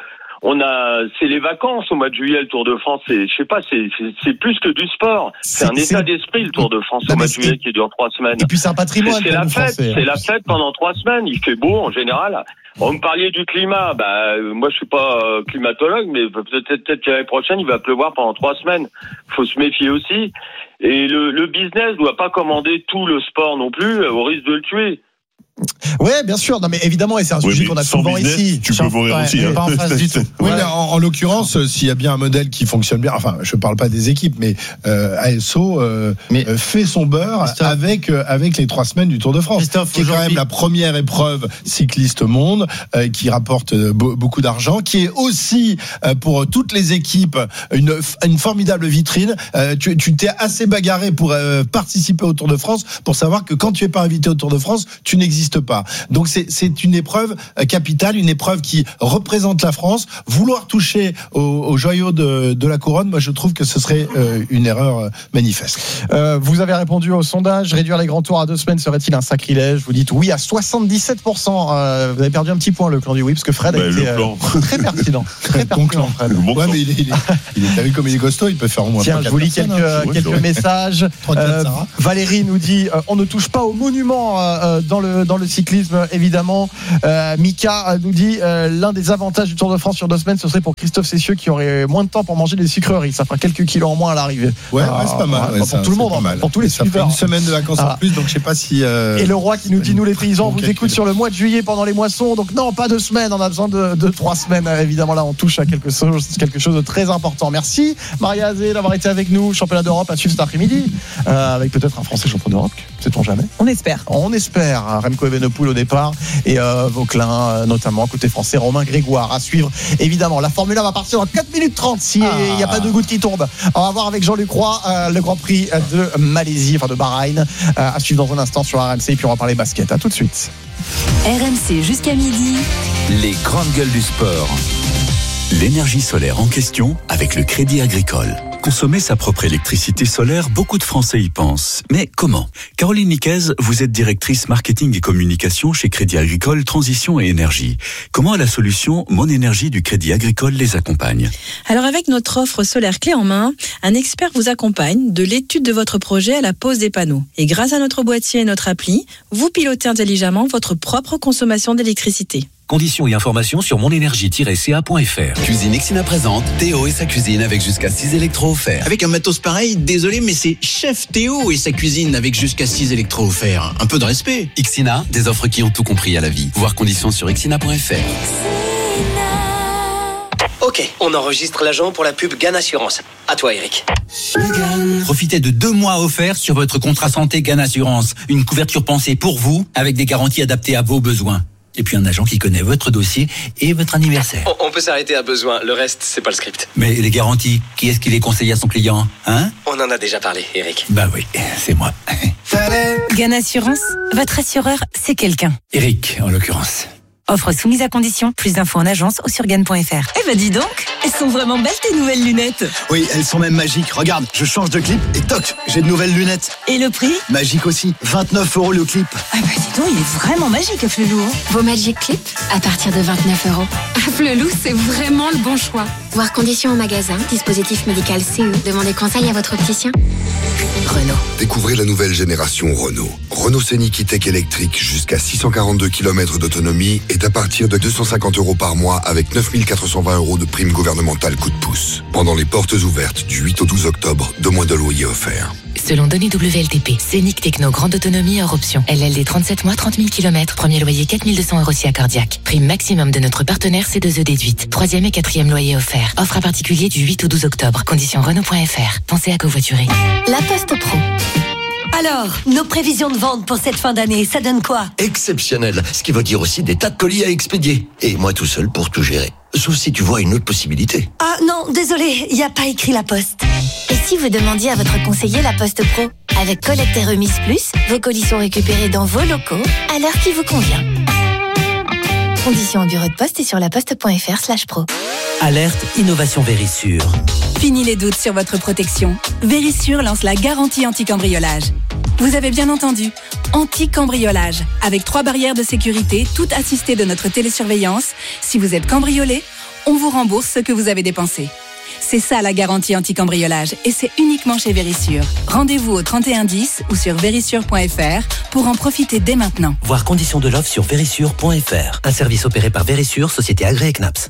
on a, c'est les vacances au mois de juillet, le Tour de France. C'est, je sais pas, c'est, c'est, c'est plus que du sport. C'est, c'est un état c'est... d'esprit, le Tour de France non, au mois de juillet qui dure trois semaines. Et puis c'est un patrimoine. C'est, c'est la fête, Français, c'est la fête pendant trois semaines. Il fait beau en général. On me parliez du climat. Bah, moi, je suis pas euh, climatologue, mais peut-être, peut-être que l'année prochaine, il va pleuvoir pendant trois semaines. Faut se méfier aussi. Et le, le business doit pas commander tout le sport non plus, au risque de le tuer. Ouais, bien sûr. Non, mais évidemment, et c'est un oui, sujet qu'on a souvent business, ici. Tu peux mourir ouais, aussi. Hein. Pas en face du tout. Oui, ouais. mais en, en l'occurrence, s'il y a bien un modèle qui fonctionne bien, enfin, je parle pas des équipes, mais euh, A S O euh, mais fait son beurre avec euh, avec les trois semaines du Tour de France, qui est quand même la première épreuve cycliste au monde, euh, qui rapporte euh, be- beaucoup d'argent, qui est aussi euh, pour toutes les équipes une une formidable vitrine. Euh, tu tu t'es assez bagarré pour euh, participer au Tour de France pour savoir que quand tu es pas invité au Tour de France, tu n'existes pas. Donc c'est, c'est une épreuve capitale, une épreuve qui représente la France. Vouloir toucher au, au joyau de, de la couronne, moi je trouve que ce serait euh, une erreur manifeste. Euh, vous avez répondu au sondage, réduire les grands tours à deux semaines serait-il un sacrilège? Vous dites oui à soixante-dix-sept pour cent. Euh, vous avez perdu un petit point le clan du oui, parce que Fred a bah, été euh, très pertinent. Très pertinent, Fred. Ouais, mais il est, il est, il est, t'as vu comme il est costaud, il peut faire au moins. Tiens, je vous lis quelques, hein, quelques ouais, messages. Euh, Valérie nous dit euh, on ne touche pas au monument euh, dans le dans le cyclisme, évidemment. Euh, Mika nous dit euh, l'un des avantages du Tour de France sur deux semaines, ce serait pour Christophe Cessieux qui aurait moins de temps pour manger des sucreries. Ça fera quelques kilos en moins à l'arrivée. Ouais, ah, ouais c'est pas mal. Ouais, pour ça, tout le monde, mal. Pour tous les ça fait une semaine de vacances ah. en plus, donc je sais pas si. Euh... Et le roi qui nous dit nous les paysans, on vous écoute sur le mois de juillet pendant les moissons. Donc non, pas deux semaines. On a besoin de, de trois semaines. Évidemment, là, on touche à quelque chose, quelque chose de très important. Merci Maria Azé d'avoir été avec nous. Championnat d'Europe à suivre cet après-midi, euh, avec peut-être un Français champion d'Europe. Sait-on jamais. On espère. On espère. Remco Evenepoel au départ et euh, Vauclin, euh, notamment côté français, Romain Grégoire à suivre. Évidemment, la Formule un va partir dans quatre minutes trente s'il n'y ah. a pas de goutte qui tombe. On va voir avec Jean-Luc Roy euh, le Grand Prix de Malaisie, enfin de Bahreïn, euh, à suivre dans un instant sur R M C. Et puis on va parler basket. À tout de suite. R M C jusqu'à midi. Les grandes gueules du sport. L'énergie solaire en question avec le Crédit Agricole. Consommer sa propre électricité solaire, beaucoup de Français y pensent. Mais comment? Caroline Niquez, vous êtes directrice marketing et communication chez Crédit Agricole Transition et Énergie. Comment la solution Mon Énergie du Crédit Agricole les accompagne? Alors avec notre offre solaire clé en main, un expert vous accompagne de l'étude de votre projet à la pose des panneaux. Et grâce à notre boîtier et notre appli, vous pilotez intelligemment votre propre consommation d'électricité. Conditions et informations sur monénergie tiret c a point f r. Cuisine Ixina présente Théo et sa cuisine avec jusqu'à six électros offerts. Avec un matos pareil, désolé, mais c'est Chef Théo et sa cuisine avec jusqu'à six électros offerts. Un peu de respect. Ixina, des offres qui ont tout compris à la vie. Voir conditions sur ixina point f r. Ok, on enregistre l'agent pour la pub Gan Assurance. À toi, Eric. Profitez de deux mois offerts sur votre contrat santé Gan Assurance. Une couverture pensée pour vous avec des garanties adaptées à vos besoins. Et puis un agent qui connaît votre dossier et votre anniversaire. On, on peut s'arrêter à besoin, le reste, c'est pas le script. Mais les garanties, qui est-ce qui les conseille à son client, hein? On en a déjà parlé, Eric. Bah oui, c'est moi. Gan Assurance, votre assureur, c'est quelqu'un. Eric, en l'occurrence. Offre soumise à condition, plus d'infos en agence ou sur gan point f r. Eh ben dis donc, elles sont vraiment belles tes nouvelles lunettes. Oui, elles sont même magiques. Regarde, je change de clip et toc, j'ai de nouvelles lunettes. Et le prix? Magique aussi, vingt-neuf euros le clip. Ah bah dis donc, il est vraiment magique, Flelou. Vos Magic Clips, à partir de vingt-neuf euros. Flelou, c'est vraiment le bon choix. Voir conditions au magasin, dispositif médical C E. Demandez conseil à votre opticien. Renault. Découvrez la nouvelle génération Renault. Renault Scénic E-Tech électrique jusqu'à six cent quarante-deux kilomètres d'autonomie est à partir de deux cent cinquante euros par mois avec neuf mille quatre cent vingt euros de prime gouvernementale coup de pouce. Pendant les portes ouvertes du huit au douze octobre, deux mois de loyer offert. Selon données W L T P, Scénic Techno grande autonomie hors option. L L D trente-sept mois, trente mille kilomètres. Premier loyer quatre mille deux cents euros si accordiaque. Prime maximum de notre partenaire C deux E déduite. Troisième et quatrième loyer offert. Offre à particulier du huit au douze octobre. Conditions Renault point f r. Pensez à covoiturer. La Poste Pro. Alors, nos prévisions de vente pour cette fin d'année, ça donne quoi? Exceptionnel, ce qui veut dire aussi des tas de colis à expédier. Et moi tout seul pour tout gérer. Sauf si tu vois une autre possibilité. Ah non, désolé, il n'y a pas écrit La Poste. Et si vous demandiez à votre conseiller La Poste Pro? Avec collecte et remise plus, vos colis sont récupérés dans vos locaux à l'heure qui vous convient. Conditions au bureau de poste et sur laposte point f r slash pro. Alerte Innovation Vérissure. Fini les doutes sur votre protection. Vérissure lance la garantie anti-cambriolage. Vous avez bien entendu, anti-cambriolage, avec trois barrières de sécurité, toutes assistées de notre télésurveillance. Si vous êtes cambriolé, on vous rembourse ce que vous avez dépensé. C'est ça la garantie anti-cambriolage et c'est uniquement chez Vérissure. Rendez-vous au trente et un dix ou sur vérissure point f r pour en profiter dès maintenant. Voir conditions de l'offre sur vérissure point f r. Un service opéré par Vérissure, société agréée C N A P S.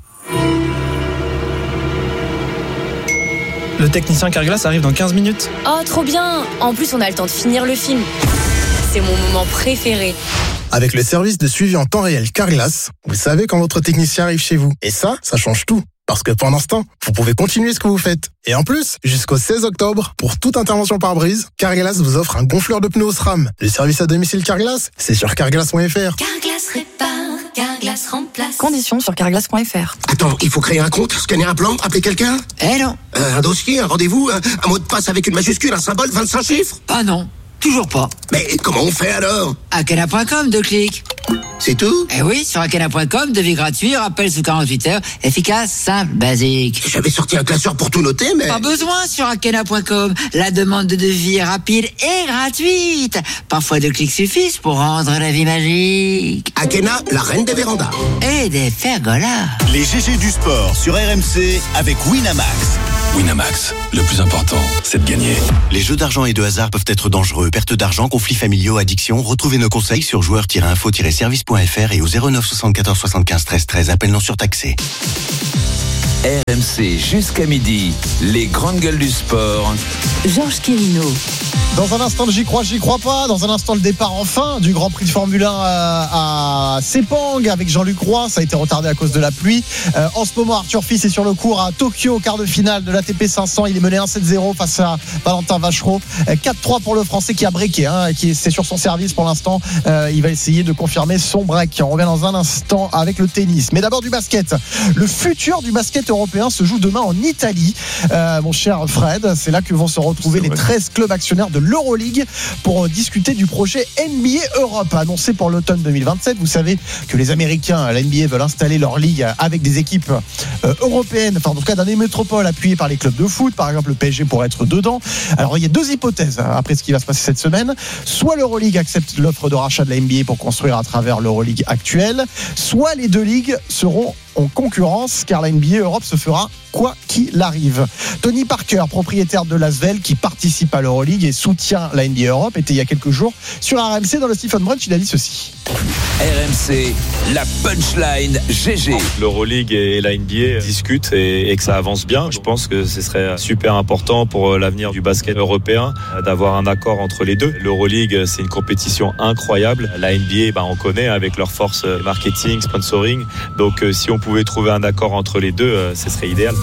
Le technicien Carglass arrive dans quinze minutes. Oh, trop bien! En plus, on a le temps de finir le film. C'est mon moment préféré. Avec le service de suivi en temps réel Carglass, vous savez quand votre technicien arrive chez vous. Et ça, ça change tout. Parce que pendant ce temps, vous pouvez continuer ce que vous faites. Et en plus, jusqu'au seize octobre, pour toute intervention par brise, Carglass vous offre un gonfleur de pneus SRAM. Le service à domicile Carglass, c'est sur carglass point f r. Carglass répare, Carglass remplace. Conditions sur carglass point f r. Attends, il faut créer un compte, scanner un plan, appeler quelqu'un? Eh non. Euh, un dossier, un rendez-vous, un, un mot de passe avec une majuscule, un symbole, vingt-cinq chiffres? Ah non, toujours pas. Mais comment on fait alors? Akena point com, deux clics. C'est tout? Eh oui, sur akena point com, devis gratuit, rappel sous quarante-huit heures, efficace, simple, basique. J'avais sorti un classeur pour tout noter, mais... Pas besoin sur akena point com. La demande de devis est rapide et gratuite. Parfois deux clics suffisent pour rendre la vie magique. Akena, la reine des vérandas. Et des pergolas. Les G G du sport sur R M C avec Winamax. Winamax, le plus important, c'est de gagner. Les jeux d'argent et de hasard peuvent être dangereux. Perte d'argent, conflits familiaux, addiction. Retrouvez nos conseils sur joueurs tiret info tiret service point f r et au zéro neuf soixante-quatorze soixante-quinze treize treize. Appel non surtaxé. R M C jusqu'à midi, les grandes gueules du sport. Georges Quirino. Dans un instant, j'y crois, j'y crois pas. Dans un instant, le départ enfin du Grand Prix de Formule un à, à Sepang avec Jean-Luc Roy. Ça a été retardé à cause de la pluie. Euh, en ce moment, Arthur Fils est sur le cours à Tokyo, quart de finale de l'A T P cinq cents. Il est mené un sept zéro face à Valentin Vachereau. quatre trois pour le Français qui a breaké, hein, qui est, c'est sur son service pour l'instant. Euh, il va essayer de confirmer son break. On revient dans un instant avec le tennis. Mais d'abord du basket. Le futur du basket européen se joue demain en Italie. Euh, mon cher Fred, c'est là que vont se retrouver les treize clubs actionnaires de l'Euroleague pour discuter du projet N B A Europe annoncé pour l'automne deux mille vingt-sept. Vous savez que les Américains, la N B A, veulent installer leur ligue avec des équipes euh, européennes, enfin en tout cas dans des métropoles appuyées par les clubs de foot. Par exemple, le P S G pourrait être dedans. Alors il y a deux hypothèses après ce qui va se passer cette semaine. Soit l'Euroleague accepte l'offre de rachat de la N B A pour construire à travers l'Euroleague actuelle, soit les deux ligues seront en concurrence car la N B A Europe se fera quoi qu'il arrive. Tony Parker, propriétaire de Lasvel qui participe à l'Euroleague et soutient la N B A Europe, était il y a quelques jours sur R M C dans le Stephen Brunch. Il a dit ceci. R M C, la punchline G G. L'Euroleague et la N B A discutent et, et que ça avance bien. Je pense que ce serait super important pour l'avenir du basket européen d'avoir un accord entre les deux. L'Euroleague, c'est une compétition incroyable. La N B A, bah, on connaît avec leur force marketing, sponsoring. Donc si on pouvait trouver un accord entre les deux, ce serait idéal.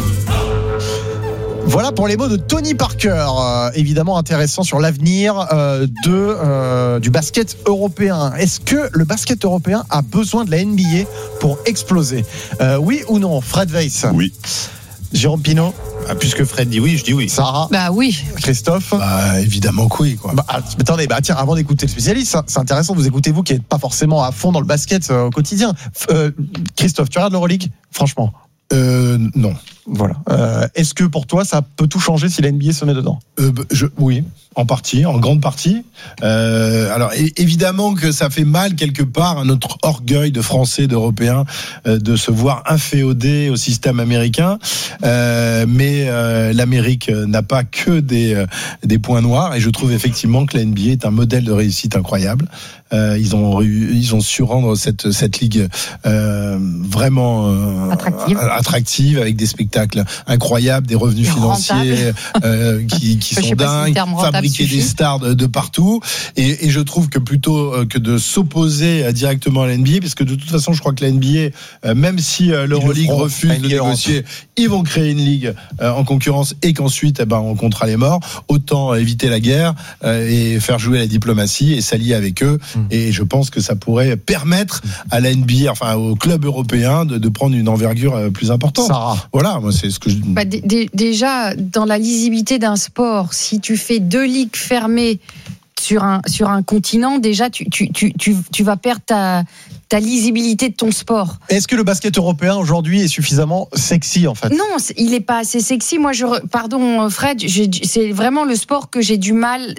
Voilà pour les mots de Tony Parker, euh, évidemment intéressant sur l'avenir euh, de, euh, du basket européen. Est-ce que le basket européen a besoin de la N B A pour exploser ? euh, Oui ou non ? Fred Weiss ? Oui. Jérôme Pinault ? Ah, puisque Fred dit oui, je dis oui. Sarah ? Bah oui. Christophe ? Bah évidemment que oui, quoi. Bah, attendez, bah tiens, avant d'écouter le spécialiste, c'est intéressant, vous écoutez vous qui n'êtes pas forcément à fond dans le basket euh, au quotidien. Euh, Christophe, tu regardes l'Euroleague ? Franchement ? Euh, non. Voilà. Euh, est-ce que pour toi, ça peut tout changer si la N B A se met dedans ? euh, je, Oui, en partie, en grande partie. Euh, alors é- évidemment que ça fait mal quelque part à notre orgueil de Français, d'Européens, euh, de se voir inféodés au système américain. Euh, mais euh, l'Amérique n'a pas que des, euh, des points noirs, et je trouve effectivement que la N B A est un modèle de réussite incroyable. Euh, ils ont ils ont su rendre cette cette ligue euh, vraiment euh, attractive. attractive avec des spectacles incroyables, des revenus et financiers euh, qui, qui sont dingues, si fabriquer des stars de, de partout. Et, et je trouve que plutôt que de s'opposer directement à la N B A, parce que de toute façon, je crois que la N B A, euh, même si euh, l'Euroleague refuse de négocier, ils vont créer une ligue euh, en concurrence et qu'ensuite, eh ben, on comptera les morts. Autant éviter la guerre euh, et faire jouer la diplomatie et s'allier avec eux. Mmh. Et je pense que ça pourrait permettre à la N B A, enfin au club européen, de, de prendre une envergure plus importante. Sarah. Voilà, moi c'est ce que je. Bah, d- d- déjà, dans la lisibilité d'un sport, si tu fais deux ligues fermées sur un sur un continent, déjà tu tu tu tu, tu vas perdre ta ta lisibilité de ton sport. Est-ce que le basket européen aujourd'hui est suffisamment sexy en fait ? Non, il est pas assez sexy. Moi, je pardon Fred, j'ai, c'est vraiment le sport que j'ai du mal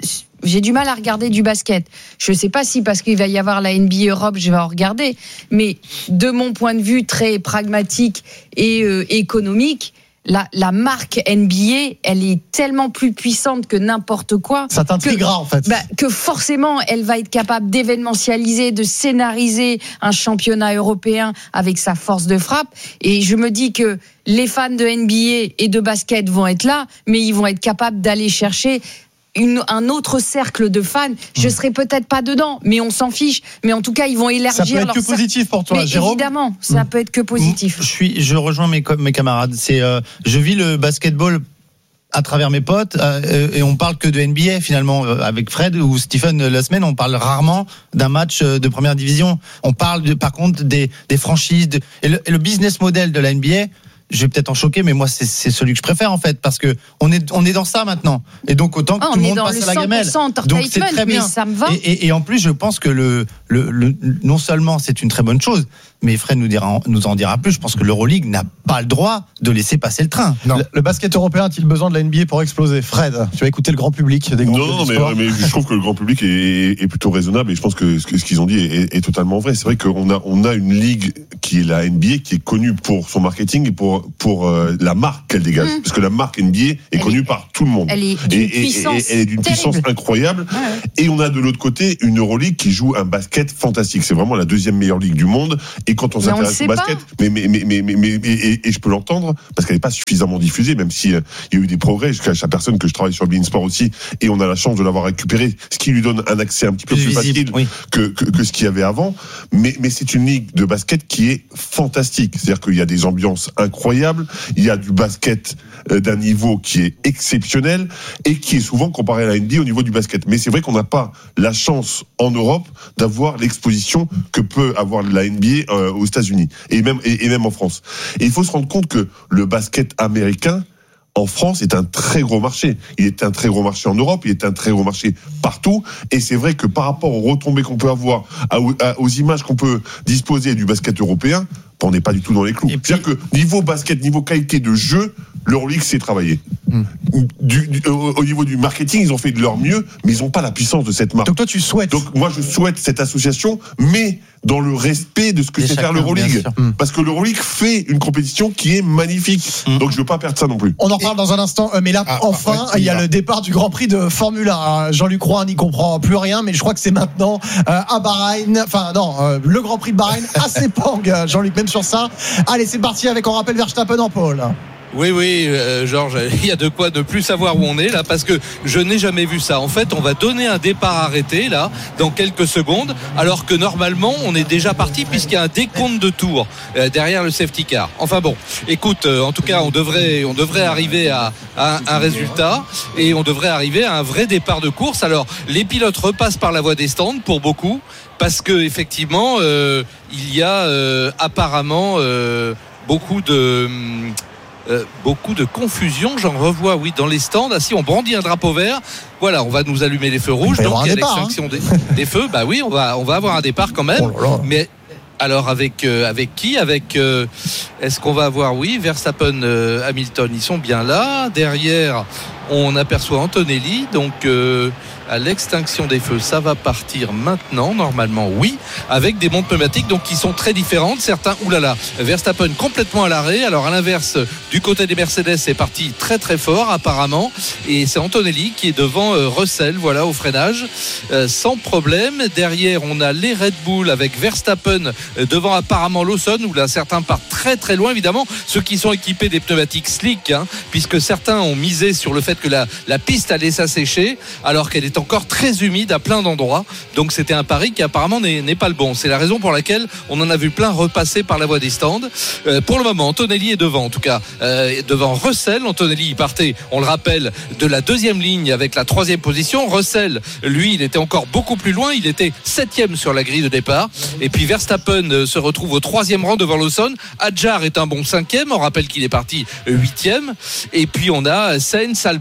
j'ai du mal à regarder du basket. Je ne sais pas si parce qu'il va y avoir la N B A Europe, je vais en regarder. Mais de mon point de vue très pragmatique et euh, économique, La, la marque N B A, elle est tellement plus puissante que n'importe quoi. Ça t'intriguera, en fait. Bah, que forcément, elle va être capable d'événementialiser, de scénariser un championnat européen avec sa force de frappe. Et je me dis que les fans de N B A et de basket vont être là, mais ils vont être capables d'aller chercher Une, un autre cercle de fans. Je serai peut-être pas dedans, mais on s'en fiche. Mais en tout cas, ils vont élargir. Ça peut être leur que cercle. positif pour toi, mais Jérôme. Évidemment, ça mmh. peut être que positif. Je suis, je rejoins mes, mes camarades. C'est, euh, je vis le basketball à travers mes potes euh, et on parle que de N B A finalement avec Fred ou Stephen la semaine. On parle rarement d'un match de première division. On parle de, par contre des, des franchises de, et, le, et le business model de la N B A. Je vais peut-être en choquer, mais moi c'est, c'est celui que je préfère en fait, parce que on est on est dans ça maintenant, et donc autant que ah, tout le monde passe à la gamelle. Donc c'est très bien. Ça me va. Et, et, et en plus, je pense que le, le, le non seulement c'est une très bonne chose, mais Fred nous dira nous en dira plus. Je pense que l'Euroleague n'a pas le droit de laisser passer le train. Non. Le, le basket européen a-t-il besoin de la N B A pour exploser? Fred, tu vas écouter le grand public des grands. Non, non, mais, mais je trouve que le grand public est, est plutôt raisonnable, et je pense que ce, que, ce qu'ils ont dit est, est totalement vrai. C'est vrai qu'on a on a une ligue qui est la N B A, qui est connue pour son marketing et pour pour euh, la marque qu'elle dégage, mmh. parce que la marque N B A est elle connue est, par tout le monde. Elle est d'une et, puissance, et, et, elle est d'une puissance incroyable. Ouais, ouais. Et on a de l'autre côté une Euroleague qui joue un basket fantastique. C'est vraiment la deuxième meilleure ligue du monde. Et quand on mais s'intéresse on au basket, mais mais mais mais mais, mais, mais et, et je peux l'entendre parce qu'elle n'est pas suffisamment diffusée, même si euh, il y a eu des progrès. Je cache à personne que je travaille sur Bein Sport aussi, et on a la chance de l'avoir récupéré, ce qui lui donne un accès un petit peu plus, plus facile oui. que, que que ce qu'il y avait avant. Mais mais c'est une ligue de basket qui est fantastique. C'est-à-dire qu'il y a des ambiances incroyables, il y a du basket d'un niveau qui est exceptionnel et qui est souvent comparé à la N B A au niveau du basket. Mais c'est vrai qu'on n'a pas la chance en Europe d'avoir l'exposition que peut avoir la N B A euh, aux États-Unis et même et, et même en France. Et il faut se rendre compte que le basket américain en France est un très gros marché. Il est un très gros marché en Europe, il est un très gros marché partout. Et c'est vrai que par rapport aux retombées qu'on peut avoir, à, à, aux images qu'on peut disposer du basket européen, on n'est pas du tout dans les clous. Puis, c'est-à-dire que niveau basket, niveau qualité de jeu, l'Euroleague s'est travaillé. Mm. Du, du, au, au niveau du marketing, ils ont fait de leur mieux, mais ils n'ont pas la puissance de cette marque. Donc toi, tu souhaites. Donc moi, je souhaite cette association, mais dans le respect de ce que c'est faire l'Euroleague. Mm. Parce que l'Euroleague fait une compétition qui est magnifique. Mm. Donc je ne veux pas perdre ça non plus. On en parle Et... dans un instant, mais là, ah, enfin, ouais, il y a le départ du Grand Prix de Formule un. Jean-Luc Roy n'y comprend plus rien, mais je crois que c'est maintenant euh, à Bahreïn. Enfin non, euh, le Grand Prix de Bahreïn à Sepang. Jean-Luc, même sur ça. Allez, c'est parti avec, on rappelle, Verstappen en pôle. Oui, oui, euh, Georges, il y a de quoi ne plus savoir où on est là, parce que je n'ai jamais vu ça. En fait, on va donner un départ arrêté là, dans quelques secondes, alors que normalement, on est déjà parti puisqu'il y a un décompte de tours euh, derrière le safety car. Enfin bon, écoute, euh, en tout cas, on devrait, on devrait arriver à, à un résultat et on devrait arriver à un vrai départ de course. Alors, les pilotes repassent par la voie des stands pour beaucoup, parce que effectivement, euh, il y a euh, apparemment euh, beaucoup de Euh, beaucoup de confusion, j'en revois oui dans les stands. Ah si, on brandit un drapeau vert, voilà, on va nous allumer les feux rouges, donc il y a l'extinction hein. des, des feux. Bah oui, on va on va avoir un départ quand même. Oh là là. Mais alors avec euh, avec qui avec euh, est-ce qu'on va avoir oui Verstappen, euh, Hamilton, ils sont bien là. Derrière, on aperçoit Antonelli, donc euh, à l'extinction des feux, ça va partir maintenant, normalement, oui, avec des montres pneumatiques donc qui sont très différentes. Certains, oulala, Verstappen complètement à l'arrêt. Alors à l'inverse, du côté des Mercedes, c'est parti très très fort apparemment, et c'est Antonelli qui est devant euh, Russell, voilà, au freinage, euh, sans problème. Derrière, on a les Red Bull avec Verstappen euh, devant apparemment Lawson, où là certains partent très très loin, évidemment, ceux qui sont équipés des pneumatiques slick, hein, puisque certains ont misé sur le fait que la, la piste allait s'assécher, alors qu'elle est encore très humide à plein d'endroits. Donc c'était un pari qui apparemment n'est, n'est pas le bon. C'est la raison pour laquelle on en a vu plein repasser par la voie des stands. Euh, pour le moment, Antonelli est devant, en tout cas euh, devant Russell. Antonelli il partait, on le rappelle, de la deuxième ligne avec la troisième position. Russell, lui, il était encore beaucoup plus loin. Il était septième sur la grille de départ. Et puis Verstappen euh, se retrouve au troisième rang devant Lawson. Hadjar est un bon cinquième. On rappelle qu'il est parti huitième. Et puis on a Sainz, Albon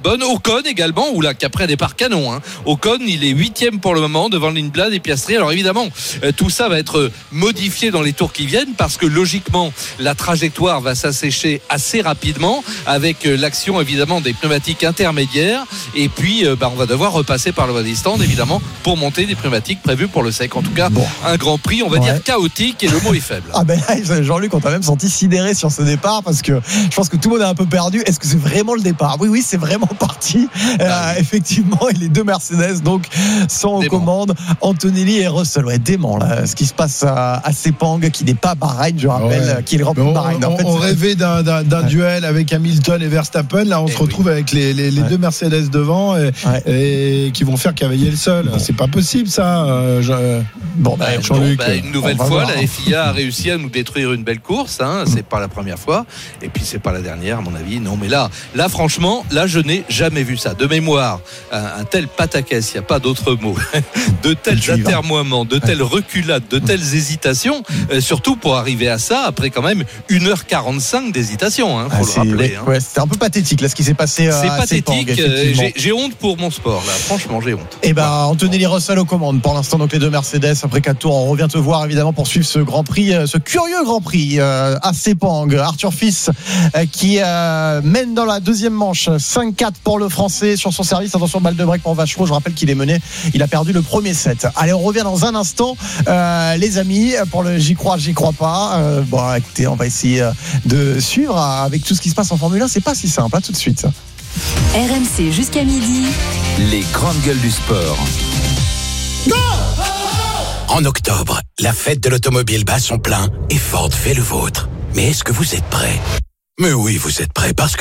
Albon. Ocon également, où là, qu'après un départ canon. Hein. Ocon, il est huitième pour le moment devant Lindblad et Piastri. Alors évidemment, euh, tout ça va être modifié dans les tours qui viennent parce que logiquement, la trajectoire va s'assécher assez rapidement avec euh, l'action évidemment des pneumatiques intermédiaires. Et puis, euh, bah, on va devoir repasser par le body stand évidemment pour monter des pneumatiques prévues pour le sec. En tout cas, bon. un Grand Prix, on va ouais. dire chaotique et le mot est faible. Ah ben là, Jean-Luc, on t'a même senti sidéré sur ce départ parce que je pense que tout le monde est un peu perdu. Est-ce que c'est vraiment le départ ? Oui, oui, c'est vraiment parti. Euh, effectivement, et les deux Mercedes donc sont aux commandes. Antonelli et Russell, ouais, dément là. Ce qui se passe à, à Sepang, qui n'est pas Bahreïn, je rappelle, ouais. qui est le Grand Prix de Bahreïn. En fait, on rêvait d'un, d'un, d'un ouais. duel avec Hamilton et Verstappen. Là, on et se retrouve oui. avec les, les, les ouais. deux Mercedes devant et, ouais. et qui vont faire cavalier le sol. Bon. C'est pas possible ça. Euh, je... Bon, bah, Jean-Luc, bon, bah, une nouvelle fois, voir. La F I A a réussi à nous détruire une belle course. Hein. C'est pas la première fois, et puis c'est pas la dernière, à mon avis. Non, mais là, là, franchement, là, je n'ai jamais vu ça. De mémoire, un, un tel pataquès, il n'y a pas d'autre mot. De tels atermoiements, de telles reculades, de telles hésitations, euh, surtout pour arriver à ça après quand même une heure quarante-cinq d'hésitation. Hein, faut ah, le rappeler. Ouais, hein. ouais, c'était un peu pathétique là, ce qui s'est passé. C'est à pathétique. Sepang, euh, j'ai, j'ai honte pour mon sport là. Franchement, j'ai honte. Et ben, bah, Antonelli Russell aux commandes pour l'instant. Donc les deux Mercedes après quatre tours. On revient te voir évidemment pour suivre ce Grand Prix, ce curieux Grand Prix euh, à Sepang. Arthur Fils euh, qui euh, mène dans la deuxième manche cinq quatre pour le Français sur son service. Attention, balle de break pour Vachereau. Je rappelle qu'il est mené. Il a perdu le premier set. Allez, on revient dans un instant, euh, les amis, pour le j'y crois, j'y crois pas. Euh, bon, écoutez, on va essayer de suivre avec tout ce qui se passe en Formule un. C'est pas si simple. À tout de suite. R M C jusqu'à midi. Les grandes gueules du sport. Go! En octobre, la fête de l'automobile bat son plein et Ford fait le vôtre. Mais est-ce que vous êtes prêts ? Mais oui, vous êtes prêts parce que